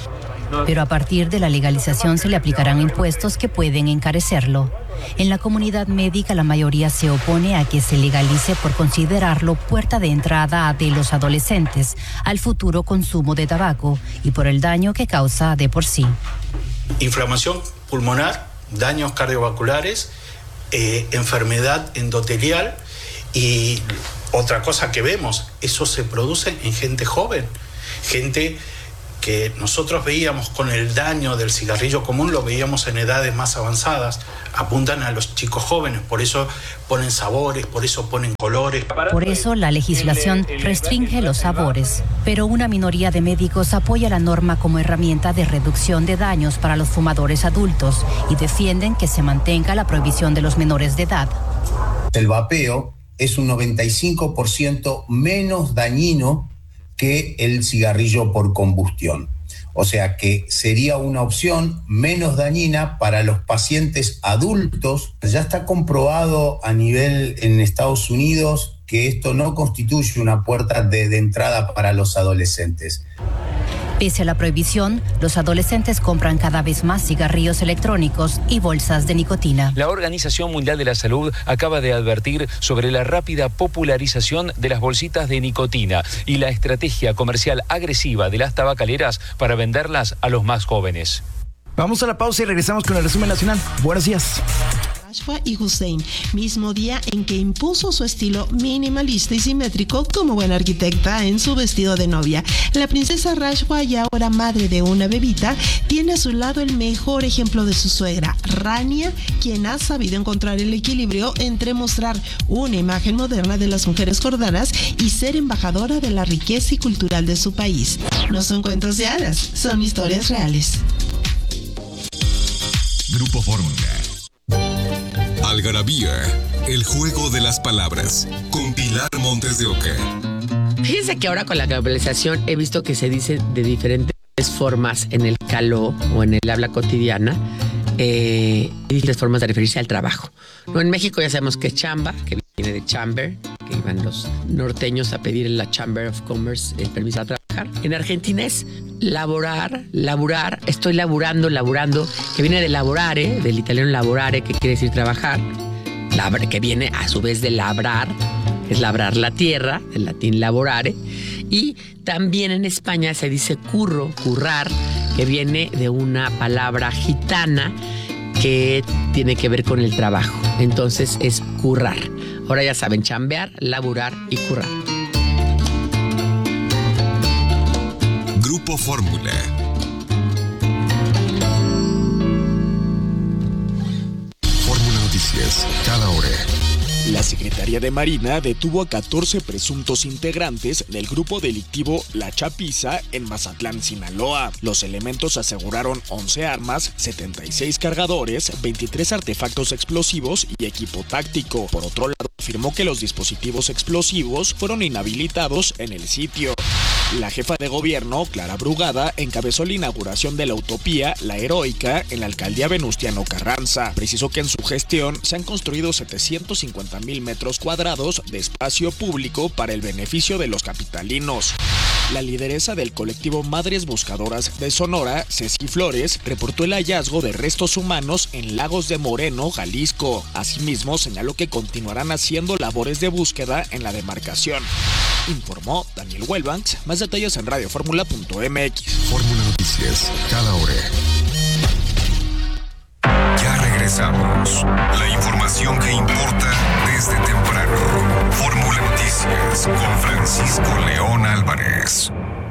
pero a partir de la legalización se le aplicarán impuestos que pueden encarecerlo. En la comunidad médica la mayoría se opone a que se legalice por considerarlo puerta de entrada de los adolescentes al futuro consumo de tabaco y por el daño que causa de por sí. Inflamación pulmonar, daños cardiovasculares, eh, enfermedad endotelial y otra cosa que vemos, eso se produce en gente joven, gente que nosotros veíamos con el daño del cigarrillo común, lo veíamos en edades más avanzadas, apuntan a los chicos jóvenes, por eso ponen sabores, por eso ponen colores. Por eso la legislación restringe los sabores, pero una minoría de médicos apoya la norma como herramienta de reducción de daños para los fumadores adultos y defienden que se mantenga la prohibición de los menores de edad. El vapeo es un noventa y cinco por ciento menos dañino que el cigarrillo por combustión. O sea que sería una opción menos dañina para los pacientes adultos. Ya está comprobado a nivel en Estados Unidos que esto no constituye una puerta de, de entrada para los adolescentes. Pese a la prohibición, los adolescentes compran cada vez más cigarrillos electrónicos y bolsas de nicotina. La Organización Mundial de la Salud acaba de advertir sobre la rápida popularización de las bolsitas de nicotina y la estrategia comercial agresiva de las tabacaleras para venderlas a los más jóvenes. Vamos a la pausa y regresamos con el resumen nacional. Buenos días. Rajwa y Hussein, mismo día en que impuso su estilo minimalista y simétrico como buena arquitecta en su vestido de novia. La princesa Rajwa, y ahora madre de una bebita, tiene a su lado el mejor ejemplo de su suegra, Rania, quien ha sabido encontrar el equilibrio entre mostrar una imagen moderna de las mujeres jordanas y ser embajadora de la riqueza y cultural de su país. No son cuentos de hadas, son historias reales. Grupo Fórmula. Algarabía, el juego de las palabras, con Pilar Montes de Oca. Fíjense que ahora con la globalización he visto que se dice de diferentes formas en el caló o en el habla cotidiana, eh, diferentes formas de referirse al trabajo. ¿No? En México ya sabemos que es chamba, que viene de chamber, que iban los norteños a pedir en la Chamber of Commerce el permiso a trabajar. En Argentina es laborar, laburar, estoy laburando, laburando, que viene de laborare, del italiano laborare, que quiere decir trabajar, labra, que viene a su vez de labrar, es labrar la tierra, del latín laborare, y también en España se dice curro, currar, que viene de una palabra gitana que tiene que ver con el trabajo, entonces es currar. Ahora ya saben, chambear, laburar y currar. Grupo Fórmula. Fórmula Noticias, cada hora. La Secretaría de Marina detuvo a catorce presuntos integrantes del grupo delictivo La Chapiza en Mazatlán, Sinaloa. Los elementos aseguraron once armas, setenta y seis cargadores, veintitrés artefactos explosivos y equipo táctico. Por otro lado, afirmó que los dispositivos explosivos fueron inhabilitados en el sitio. La jefa de gobierno, Clara Brugada, encabezó la inauguración de la Utopía La Heroica en la alcaldía Venustiano Carranza. Precisó que en su gestión se han construido setecientos cincuenta mil metros cuadrados de espacio público para el beneficio de los capitalinos. La lideresa del colectivo Madres Buscadoras de Sonora, Ceci Flores, reportó el hallazgo de restos humanos en Lagos de Moreno, Jalisco. Asimismo, señaló que continuarán haciendo labores de búsqueda en la demarcación. Informó Daniel Huelbanks. Más detalles en radio fórmula punto m x. Fórmula Noticias, cada hora. Ya regresamos. La información que importa desde temprano. Fórmula Noticias con Francisco León Álvarez.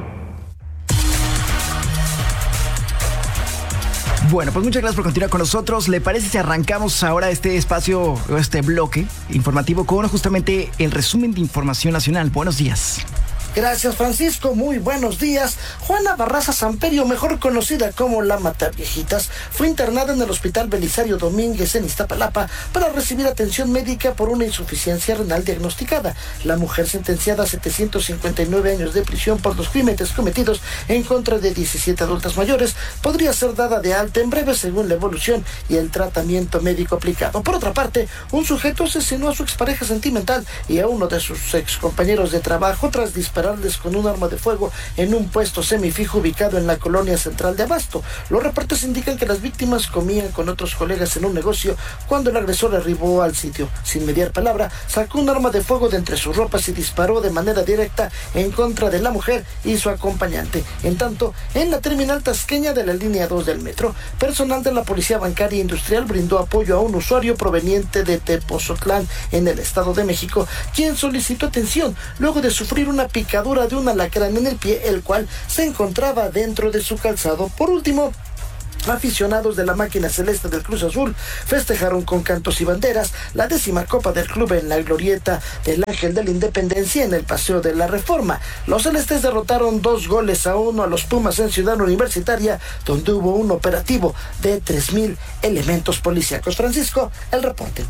Bueno, pues muchas gracias por continuar con nosotros. ¿Le parece si arrancamos ahora este espacio, este bloque informativo con justamente el resumen de información nacional? Buenos días. Gracias, Francisco. Muy buenos días. Juana Barraza Samperio, mejor conocida como la Mataviejitas, fue internada en el Hospital Belisario Domínguez en Iztapalapa para recibir atención médica por una insuficiencia renal diagnosticada. La mujer, sentenciada a setecientos cincuenta y nueve años de prisión por los crímenes cometidos en contra de diecisiete adultas mayores, podría ser dada de alta en breve según la evolución y el tratamiento médico aplicado. Por otra parte, un sujeto asesinó a su expareja sentimental y a uno de sus excompañeros de trabajo tras disparar dispararles con un arma de fuego en un puesto semifijo ubicado en la colonia central de Abasto. Los reportes indican que las víctimas comían con otros colegas en un negocio cuando el agresor arribó al sitio. Sin mediar palabra, sacó un arma de fuego de entre sus ropas y disparó de manera directa en contra de la mujer y su acompañante. En tanto, en la terminal tasqueña de la línea dos del metro, personal de la Policía Bancaria Industrial brindó apoyo a un usuario proveniente de Tepozotlán, en el Estado de México, quien solicitó atención luego de sufrir una picadura de un alacrán en el pie, el cual se encontraba dentro de su calzado. Por último, aficionados de la máquina celeste del Cruz Azul festejaron con cantos y banderas la décima copa del club en la glorieta del Ángel de la Independencia en el Paseo de la Reforma. Los celestes derrotaron dos goles a uno a los Pumas en Ciudad Universitaria, donde hubo un operativo de tres mil elementos policíacos. Francisco, el reporte.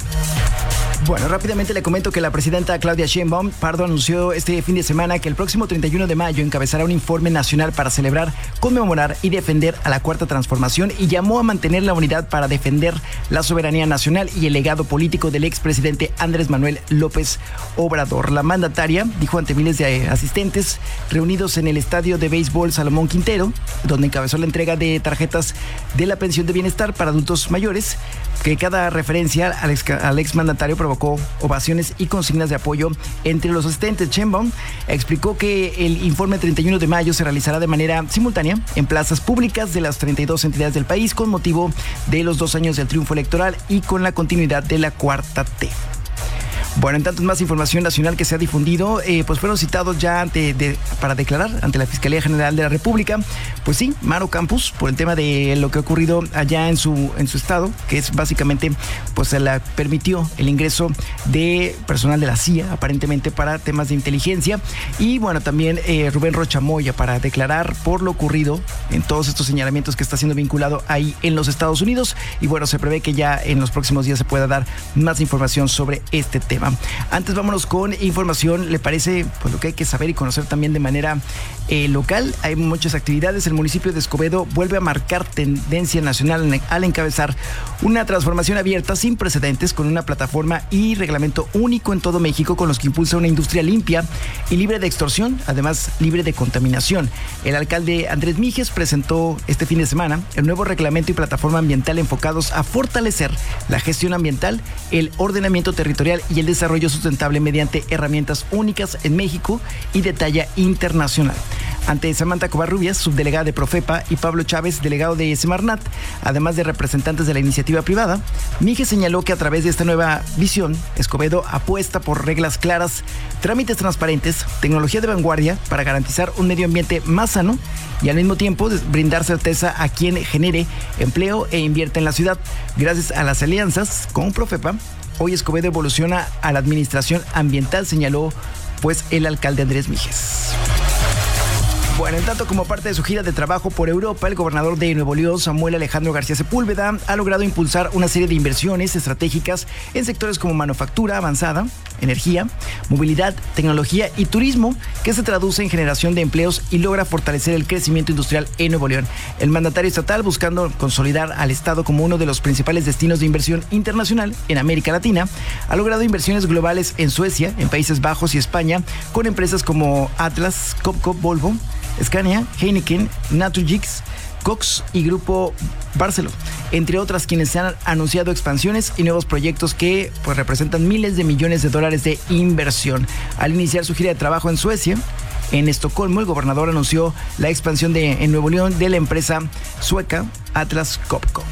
Bueno, rápidamente le comento que la presidenta Claudia Sheinbaum Pardo anunció este fin de semana que el próximo treinta y uno de mayo encabezará un informe nacional para celebrar, conmemorar y defender a la Cuarta Transformación, y llamó a mantener la unidad para defender la soberanía nacional y el legado político del expresidente Andrés Manuel López Obrador. La mandataria dijo ante miles de asistentes reunidos en el estadio de béisbol Salomón Quintero, donde encabezó la entrega de tarjetas de la pensión de bienestar para adultos mayores, que cada referencia al ex, al ex mandatario provocó ovaciones y consignas de apoyo entre los asistentes. Sheinbaum explicó que el informe treinta y uno de mayo se realizará de manera simultánea en plazas públicas de las treinta y dos entidades del país con motivo de los dos años del triunfo electoral y con la continuidad de la cuarta T. Bueno, en tanto más información nacional que se ha difundido, eh, pues fueron citados ya ante, de, para declarar ante la Fiscalía General de la República, pues sí, Maru Campos, por el tema de lo que ha ocurrido allá en su en su estado, que es básicamente, pues se le permitió el ingreso de personal de la C I A, aparentemente para temas de inteligencia, y bueno, también eh, Rubén Rocha Moya para declarar por lo ocurrido en todos estos señalamientos que está siendo vinculado ahí en los Estados Unidos, y bueno, se prevé que ya en los próximos días se pueda dar más información sobre este tema. Antes vámonos con información, ¿le parece? Pues lo que hay que saber y conocer también de manera eh, local. Hay muchas actividades. El municipio de Escobedo vuelve a marcar tendencia nacional al encabezar una transformación abierta sin precedentes con una plataforma y reglamento único en todo México, con los que impulsa una industria limpia y libre de extorsión, además libre de contaminación. El alcalde Andrés Mijes presentó este fin de semana el nuevo reglamento y plataforma ambiental enfocados a fortalecer la gestión ambiental, el ordenamiento territorial y el desarrollo sustentable mediante herramientas únicas en México y de talla internacional. Ante Samantha Covarrubias, subdelegada de Profepa, y Pablo Chávez, delegado de Semarnat, además de representantes de la iniciativa privada, Mijes señaló que a través de esta nueva visión, Escobedo apuesta por reglas claras, trámites transparentes, tecnología de vanguardia para garantizar un medio ambiente más sano y al mismo tiempo brindar certeza a quien genere empleo e invierta en la ciudad. Gracias a las alianzas con Profepa, hoy Escobedo evoluciona a la administración ambiental, señaló pues el alcalde Andrés Mijes. Bueno, en tanto, como parte de su gira de trabajo por Europa, el gobernador de Nuevo León, Samuel Alejandro García Sepúlveda, ha logrado impulsar una serie de inversiones estratégicas en sectores como manufactura avanzada, energía, movilidad, tecnología y turismo, que se traduce en generación de empleos y logra fortalecer el crecimiento industrial en Nuevo León. El mandatario estatal, buscando consolidar al estado como uno de los principales destinos de inversión internacional en América Latina, ha logrado inversiones globales en Suecia, en Países Bajos y España, con empresas como Atlas, Copco, Volvo, Scania, Heineken, Naturgix, Cox y Grupo Barceló, entre otras, quienes se han anunciado expansiones y nuevos proyectos que pues representan miles de millones de dólares de inversión. Al iniciar su gira de trabajo en Suecia, en Estocolmo, el gobernador anunció la expansión de, en Nuevo León de la empresa sueca Atlas Copco.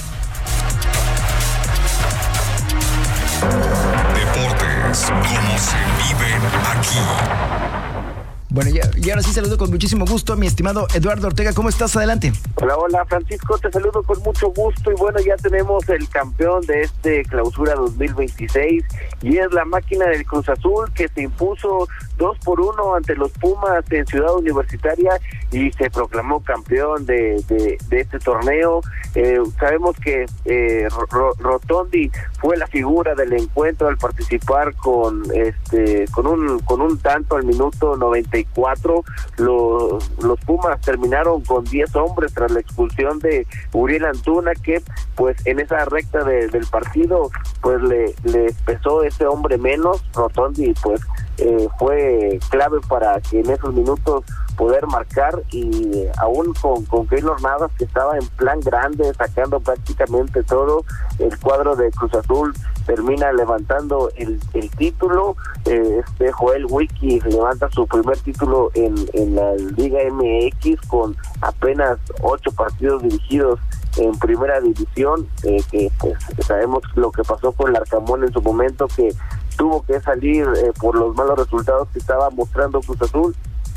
Deportes, como se viven aquí. Bueno, y, y ahora sí saludo con muchísimo gusto a mi estimado Eduardo Ortega. ¿Cómo estás? Adelante. Hola, hola, Francisco, te saludo con mucho gusto. Y bueno, ya tenemos el campeón de este Clausura dos mil veintiséis, y es la máquina del Cruz Azul, que se impuso dos por uno ante los Pumas en Ciudad Universitaria y se proclamó campeón de, de, de este torneo. Eh, sabemos que eh, Rotondi fue la figura del encuentro al participar con este con un con un tanto al minuto noventa y cuatro. Los, los Pumas terminaron con diez hombres tras la expulsión de Uriel Antuna, que pues en esa recta de, del partido pues le, le pesó ese hombre menos. Rotondi pues eh, fue clave para que en esos minutos poder marcar, y eh, aún con, con Keylor Navas, que estaba en plan grande, sacando prácticamente todo, el cuadro de Cruz Azul termina levantando el, el título. eh, este Joel Wiki levanta su primer título en, en la Liga M X con apenas ocho partidos dirigidos en primera división, eh, que pues sabemos lo que pasó con el Arcamón en su momento, que tuvo que salir eh, por los malos resultados que estaba mostrando Cruz Azul,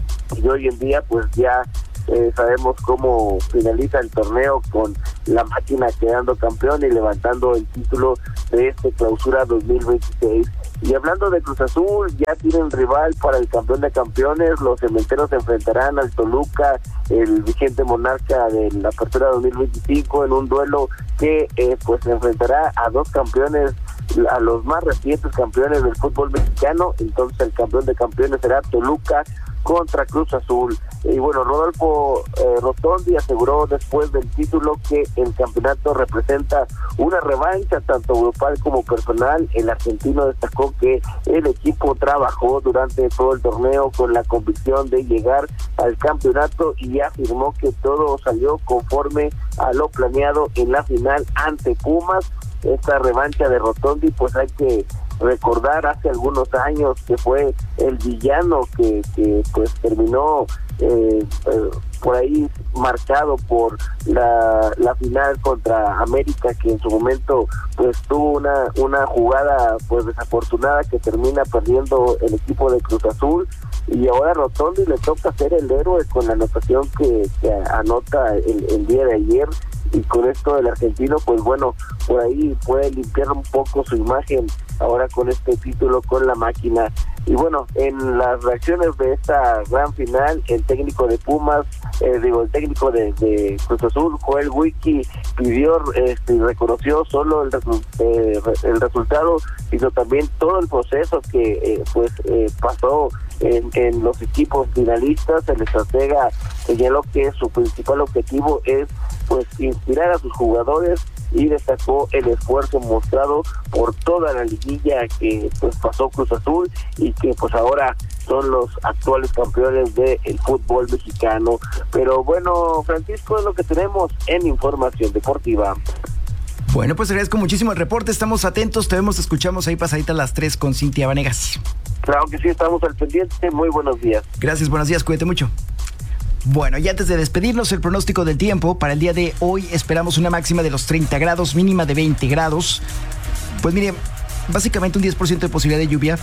y hoy en día pues ya eh, sabemos cómo finaliza el torneo con la máquina quedando campeón y levantando el título de este clausura dos mil veintiséis. Y hablando de Cruz Azul, ya tienen rival para el campeón de campeones. Los cementeros se enfrentarán al Toluca, el vigente monarca de la apertura dos mil veinticinco, en un duelo que eh, pues se enfrentará a dos campeones, a los más recientes campeones del fútbol mexicano. Entonces el campeón de campeones será Toluca contra Cruz Azul. Y bueno, Rodolfo eh, Rotondi aseguró después del título que el campeonato representa una revancha tanto grupal como personal. El argentino destacó que el equipo trabajó durante todo el torneo con la convicción de llegar al campeonato, y afirmó que todo salió conforme a lo planeado en la final ante Pumas. Esta revancha de Rotondi, pues hay que recordar hace algunos años que fue el villano que, que pues terminó eh, eh, por ahí marcado por la, la final contra América, que en su momento pues tuvo una una jugada pues desafortunada que termina perdiendo el equipo de Cruz Azul, y ahora a Rotondi le toca ser el héroe con la anotación que, que anota el, el día de ayer. Y con esto del argentino, pues bueno, por ahí puede limpiar un poco su imagen ahora con este título con la máquina. Y bueno, en las reacciones de esta gran final, el técnico de Pumas, eh, digo, el técnico de, de Cruz Azul, Joel Wiki, pidió este, y reconoció solo el, resu- eh, el resultado, sino también todo el proceso que eh, pues eh, pasó en, en los equipos finalistas. El estratega señaló que su principal objetivo es pues inspirar a sus jugadores, y destacó el esfuerzo mostrado por toda la liguilla que pues pasó Cruz Azul, y que pues ahora son los actuales campeones del fútbol mexicano. Pero bueno, Francisco, es lo que tenemos en Información Deportiva. Bueno, pues agradezco muchísimo el reporte, estamos atentos, te vemos, te escuchamos ahí pasadita a las tres con Cintia Vanegas. Claro que sí, estamos al pendiente. Muy buenos días. Gracias, buenos días, cuídate mucho. Bueno, y antes de despedirnos, el pronóstico del tiempo para el día de hoy: esperamos una máxima de los treinta grados, mínima de veinte grados. Pues mire, básicamente un diez por ciento de posibilidad de lluvia.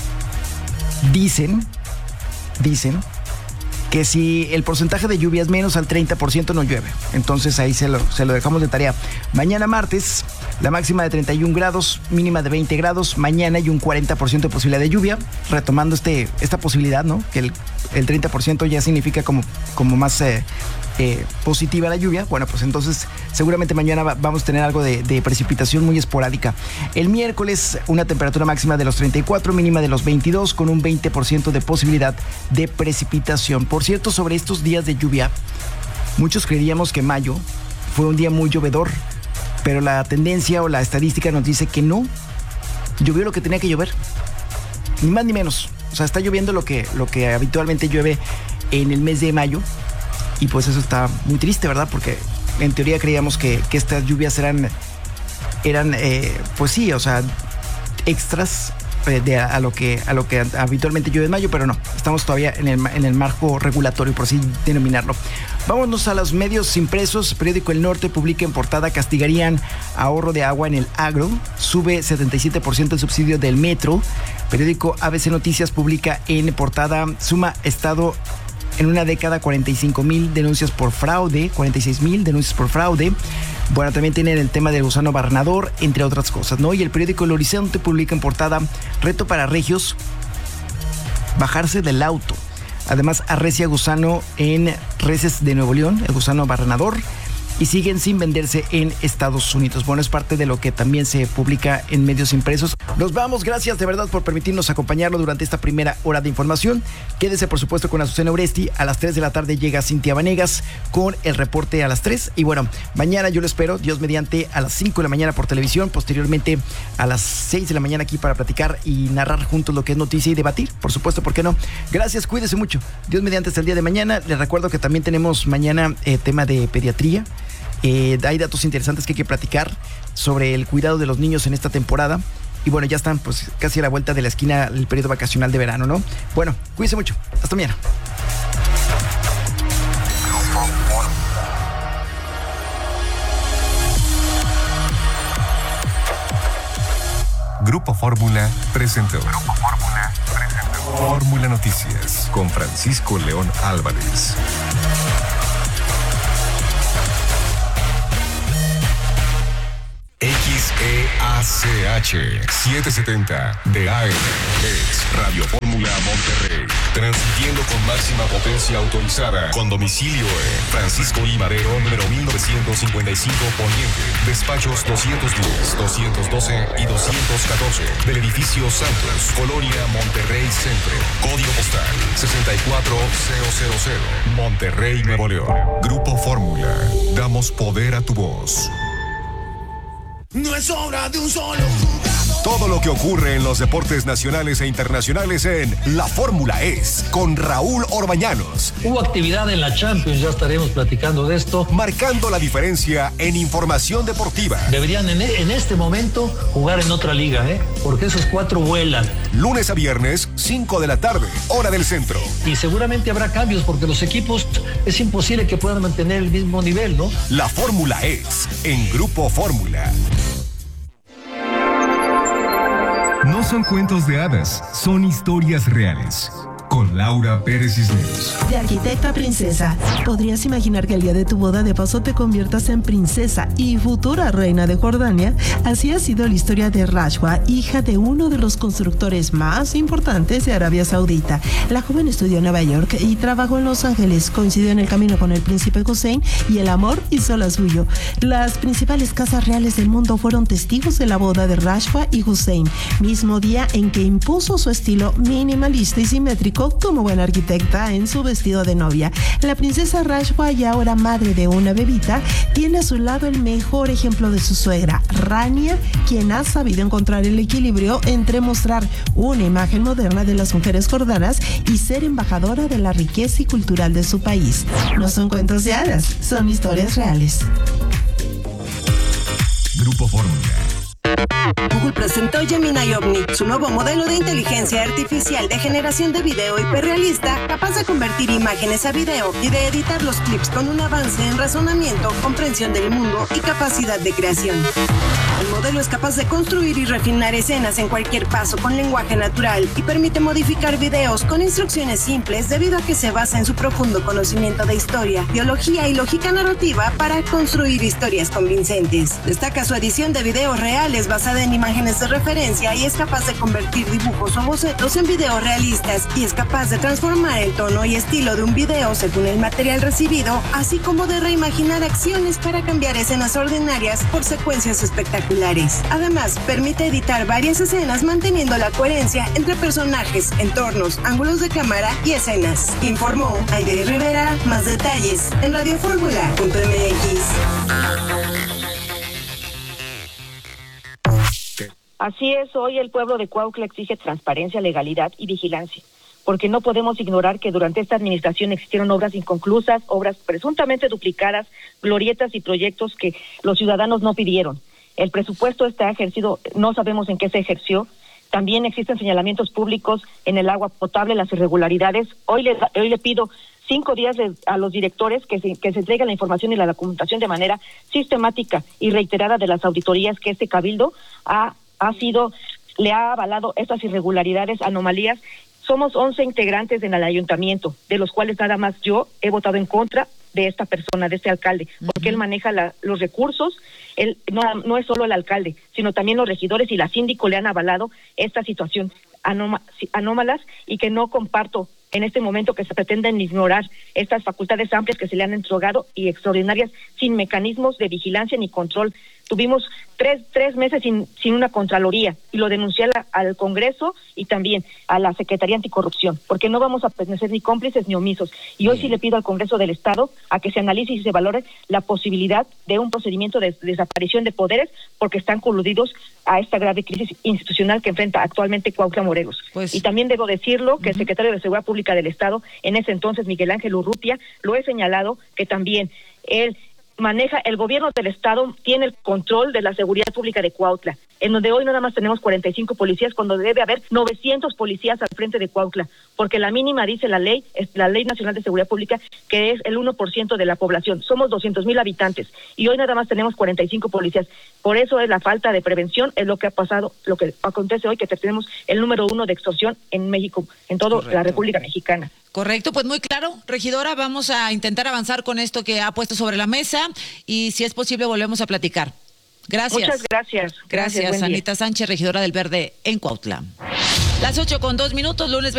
Dicen, dicen que si el porcentaje de lluvia es menos al treinta por ciento no llueve. Entonces ahí se lo, se lo dejamos de tarea. Mañana martes, la máxima de treinta y un grados, mínima de veinte grados. Mañana hay un cuarenta por ciento de posibilidad de lluvia, retomando este, esta posibilidad, ¿no? Que el, el treinta por ciento ya significa como, como más eh, eh, positiva la lluvia. Bueno, pues entonces seguramente mañana va, vamos a tener algo de, de precipitación muy esporádica. El miércoles, una temperatura máxima de los treinta y cuatro, mínima de los veintidós, con un veinte por ciento de posibilidad de precipitación. Por cierto, sobre estos días de lluvia, muchos creíamos que mayo fue un día muy llovedor, pero la tendencia o la estadística nos dice que no, llovió lo que tenía que llover, ni más ni menos. O sea, está lloviendo lo que, lo que habitualmente llueve en el mes de mayo, y pues eso está muy triste, ¿verdad? Porque en teoría creíamos que, que estas lluvias eran, eran eh, pues sí, o sea, extras de a, a lo que a lo que habitualmente llueve en mayo, pero no, estamos todavía en el, en el marco regulatorio, por así denominarlo. Vámonos a los medios impresos. Periódico El Norte publica en portada: castigarían ahorro de agua en el agro, sube setenta y siete por ciento el subsidio del metro. Periódico A B C Noticias publica en portada: suma Estado en una década cuarenta y cinco mil denuncias por fraude, cuarenta y seis mil denuncias por fraude. Bueno, también tienen el tema del gusano barrenador, entre otras cosas, ¿no? Y el periódico El Horizonte publica en portada: reto para regios, bajarse del auto. Además, arrecia gusano en reses de Nuevo León, el gusano barrenador. y siguen sin venderse en Estados Unidos. Bueno, es parte de lo que también se publica en medios impresos. Nos vamos, gracias de verdad por permitirnos acompañarlo durante esta primera hora de información. Quédese por supuesto con Azucena Uresti. A las tres de la tarde llega Cintia Vanegas con el reporte a las tres. Y bueno, mañana yo lo espero, Dios mediante, a las cinco de la mañana por televisión, posteriormente a las seis de la mañana aquí para platicar y narrar juntos lo que es noticia y debatir, por supuesto, ¿por qué no? Gracias, cuídese mucho. Dios mediante hasta el día de mañana. Les recuerdo que también tenemos mañana eh, tema de pediatría. Eh, hay datos interesantes que hay que platicar sobre el cuidado de los niños en esta temporada. Y bueno, ya están pues casi a la vuelta de la esquina el periodo vacacional de verano, ¿no? Bueno, cuídense mucho. Hasta mañana. Grupo Fórmula presentó. Grupo Fórmula presentó. Fórmula Noticias con Francisco León Álvarez. X E A C H setecientos setenta de A M es Radio Fórmula Monterrey, transmitiendo con máxima potencia autorizada, con domicilio en Francisco I. Madero, número mil novecientos cincuenta y cinco Poniente, despachos doscientos diez, doscientos doce y doscientos catorce, del edificio Santos, Colonia Monterrey Centro, código postal sesenta y cuatro mil, Monterrey, Nuevo León. Grupo Fórmula, damos poder a tu voz. No es obra de un solo jugador. Todo lo que ocurre en los deportes nacionales e internacionales en La Fórmula Es, con Raúl Orbañanos. Hubo actividad en la Champions, ya estaremos platicando de esto. Marcando la diferencia en información deportiva. Deberían en, en este momento jugar en otra liga, ¿eh? Porque esos cuatro vuelan. Lunes a viernes, cinco de la tarde, hora del centro. Y seguramente habrá cambios porque los equipos es imposible que puedan mantener el mismo nivel, ¿no? La Fórmula Es, en Grupo Fórmula. No son cuentos de hadas, son historias reales. Con Laura Pérez Cisneros. De arquitecta a princesa. ¿Podrías imaginar que el día de tu boda de paso te conviertas en princesa y futura reina de Jordania? Así ha sido la historia de Rashwa, hija de uno de los constructores más importantes de Arabia Saudita. La joven estudió en Nueva York y trabajó en Los Ángeles. Coincidió en el camino con el príncipe Hussein y el amor hizo la suyo. Las principales casas reales del mundo fueron testigos de la boda de Rashwa y Hussein, mismo día en que impuso su estilo minimalista y simétrico como buena arquitecta en su vestido de novia. La princesa Rashwa, y ahora madre de una bebita, tiene a su lado el mejor ejemplo de su suegra, Rania, quien ha sabido encontrar el equilibrio entre mostrar una imagen moderna de las mujeres jordanas y ser embajadora de la riqueza y cultural de su país. No son cuentos de hadas, son historias reales. Grupo Fórmula. Google presentó Gemini Omni, su nuevo modelo de inteligencia artificial de generación de video hiperrealista, capaz de convertir imágenes a video y de editar los clips con un avance en razonamiento, comprensión del mundo y capacidad de creación. El modelo es capaz de construir y refinar escenas en cualquier paso con lenguaje natural y permite modificar videos con instrucciones simples debido a que se basa en su profundo conocimiento de historia, biología y lógica narrativa para construir historias convincentes. Destaca su edición de videos reales basada en imágenes de referencia y es capaz de convertir dibujos o bocetos en videos realistas y es capaz de transformar el tono y estilo de un video según el material recibido, así como de reimaginar acciones para cambiar escenas ordinarias por secuencias espectaculares. Además, permite editar varias escenas manteniendo la coherencia entre personajes, entornos, ángulos de cámara y escenas. Informó Aide Rivera. Más detalles en radioformula punto m x. Así es, hoy el pueblo de Cuautla exige transparencia, legalidad y vigilancia, porque no podemos ignorar que durante esta administración existieron obras inconclusas, obras presuntamente duplicadas, glorietas y proyectos que los ciudadanos no pidieron. El presupuesto está ejercido, no sabemos en qué se ejerció. También existen señalamientos públicos en el agua potable, las irregularidades. Hoy le, hoy le pido cinco días de, a los directores que se, que se entreguen la información y la documentación de manera sistemática y reiterada de las auditorías que este cabildo ha, ha sido, le ha avalado estas irregularidades, anomalías. Somos once integrantes en el ayuntamiento, de los cuales nada más yo he votado en contra de esta persona, de este alcalde, porque uh-huh. él maneja la, los recursos. Él no, no es solo el alcalde, sino también los regidores y la síndico le han avalado esta situación anoma, anómalas y que no comparto en este momento que se pretenden ignorar estas facultades amplias que se le han entregado y extraordinarias sin mecanismos de vigilancia ni control. Tuvimos tres, tres meses sin, sin una Contraloría y lo denuncié a la, al Congreso y también a la Secretaría Anticorrupción, porque no vamos a pertenecer ni cómplices ni omisos. Y hoy Bien. sí le pido al Congreso del Estado a que se analice y se valore la posibilidad de un procedimiento de, de desaparición de poderes porque están coludidos a esta grave crisis institucional que enfrenta actualmente Cuautla Morelos. Pues, y también debo decirlo que uh-huh. el secretario de Seguridad Pública del Estado, en ese entonces Miguel Ángel Urrutia, lo he señalado que también él maneja, el gobierno del Estado tiene el control de la seguridad pública de Cuautla, en donde hoy nada más tenemos cuarenta y cinco policías cuando debe haber novecientos policías al frente de Cuautla, porque la mínima dice la ley, es la Ley Nacional de Seguridad Pública, que es el uno por ciento de la población. Somos doscientos mil habitantes y hoy nada más tenemos cuarenta y cinco policías. Por eso es la falta de prevención, es lo que ha pasado, lo que acontece hoy, que tenemos el número uno de extorsión en México, en toda la República Mexicana. Correcto, pues muy claro, regidora, vamos a intentar avanzar con esto que ha puesto sobre la mesa y si es posible volvemos a platicar. Gracias. Muchas gracias. Gracias, gracias Anita Sánchez, regidora del Verde en Cuautla. Las ocho con dos minutos, lunes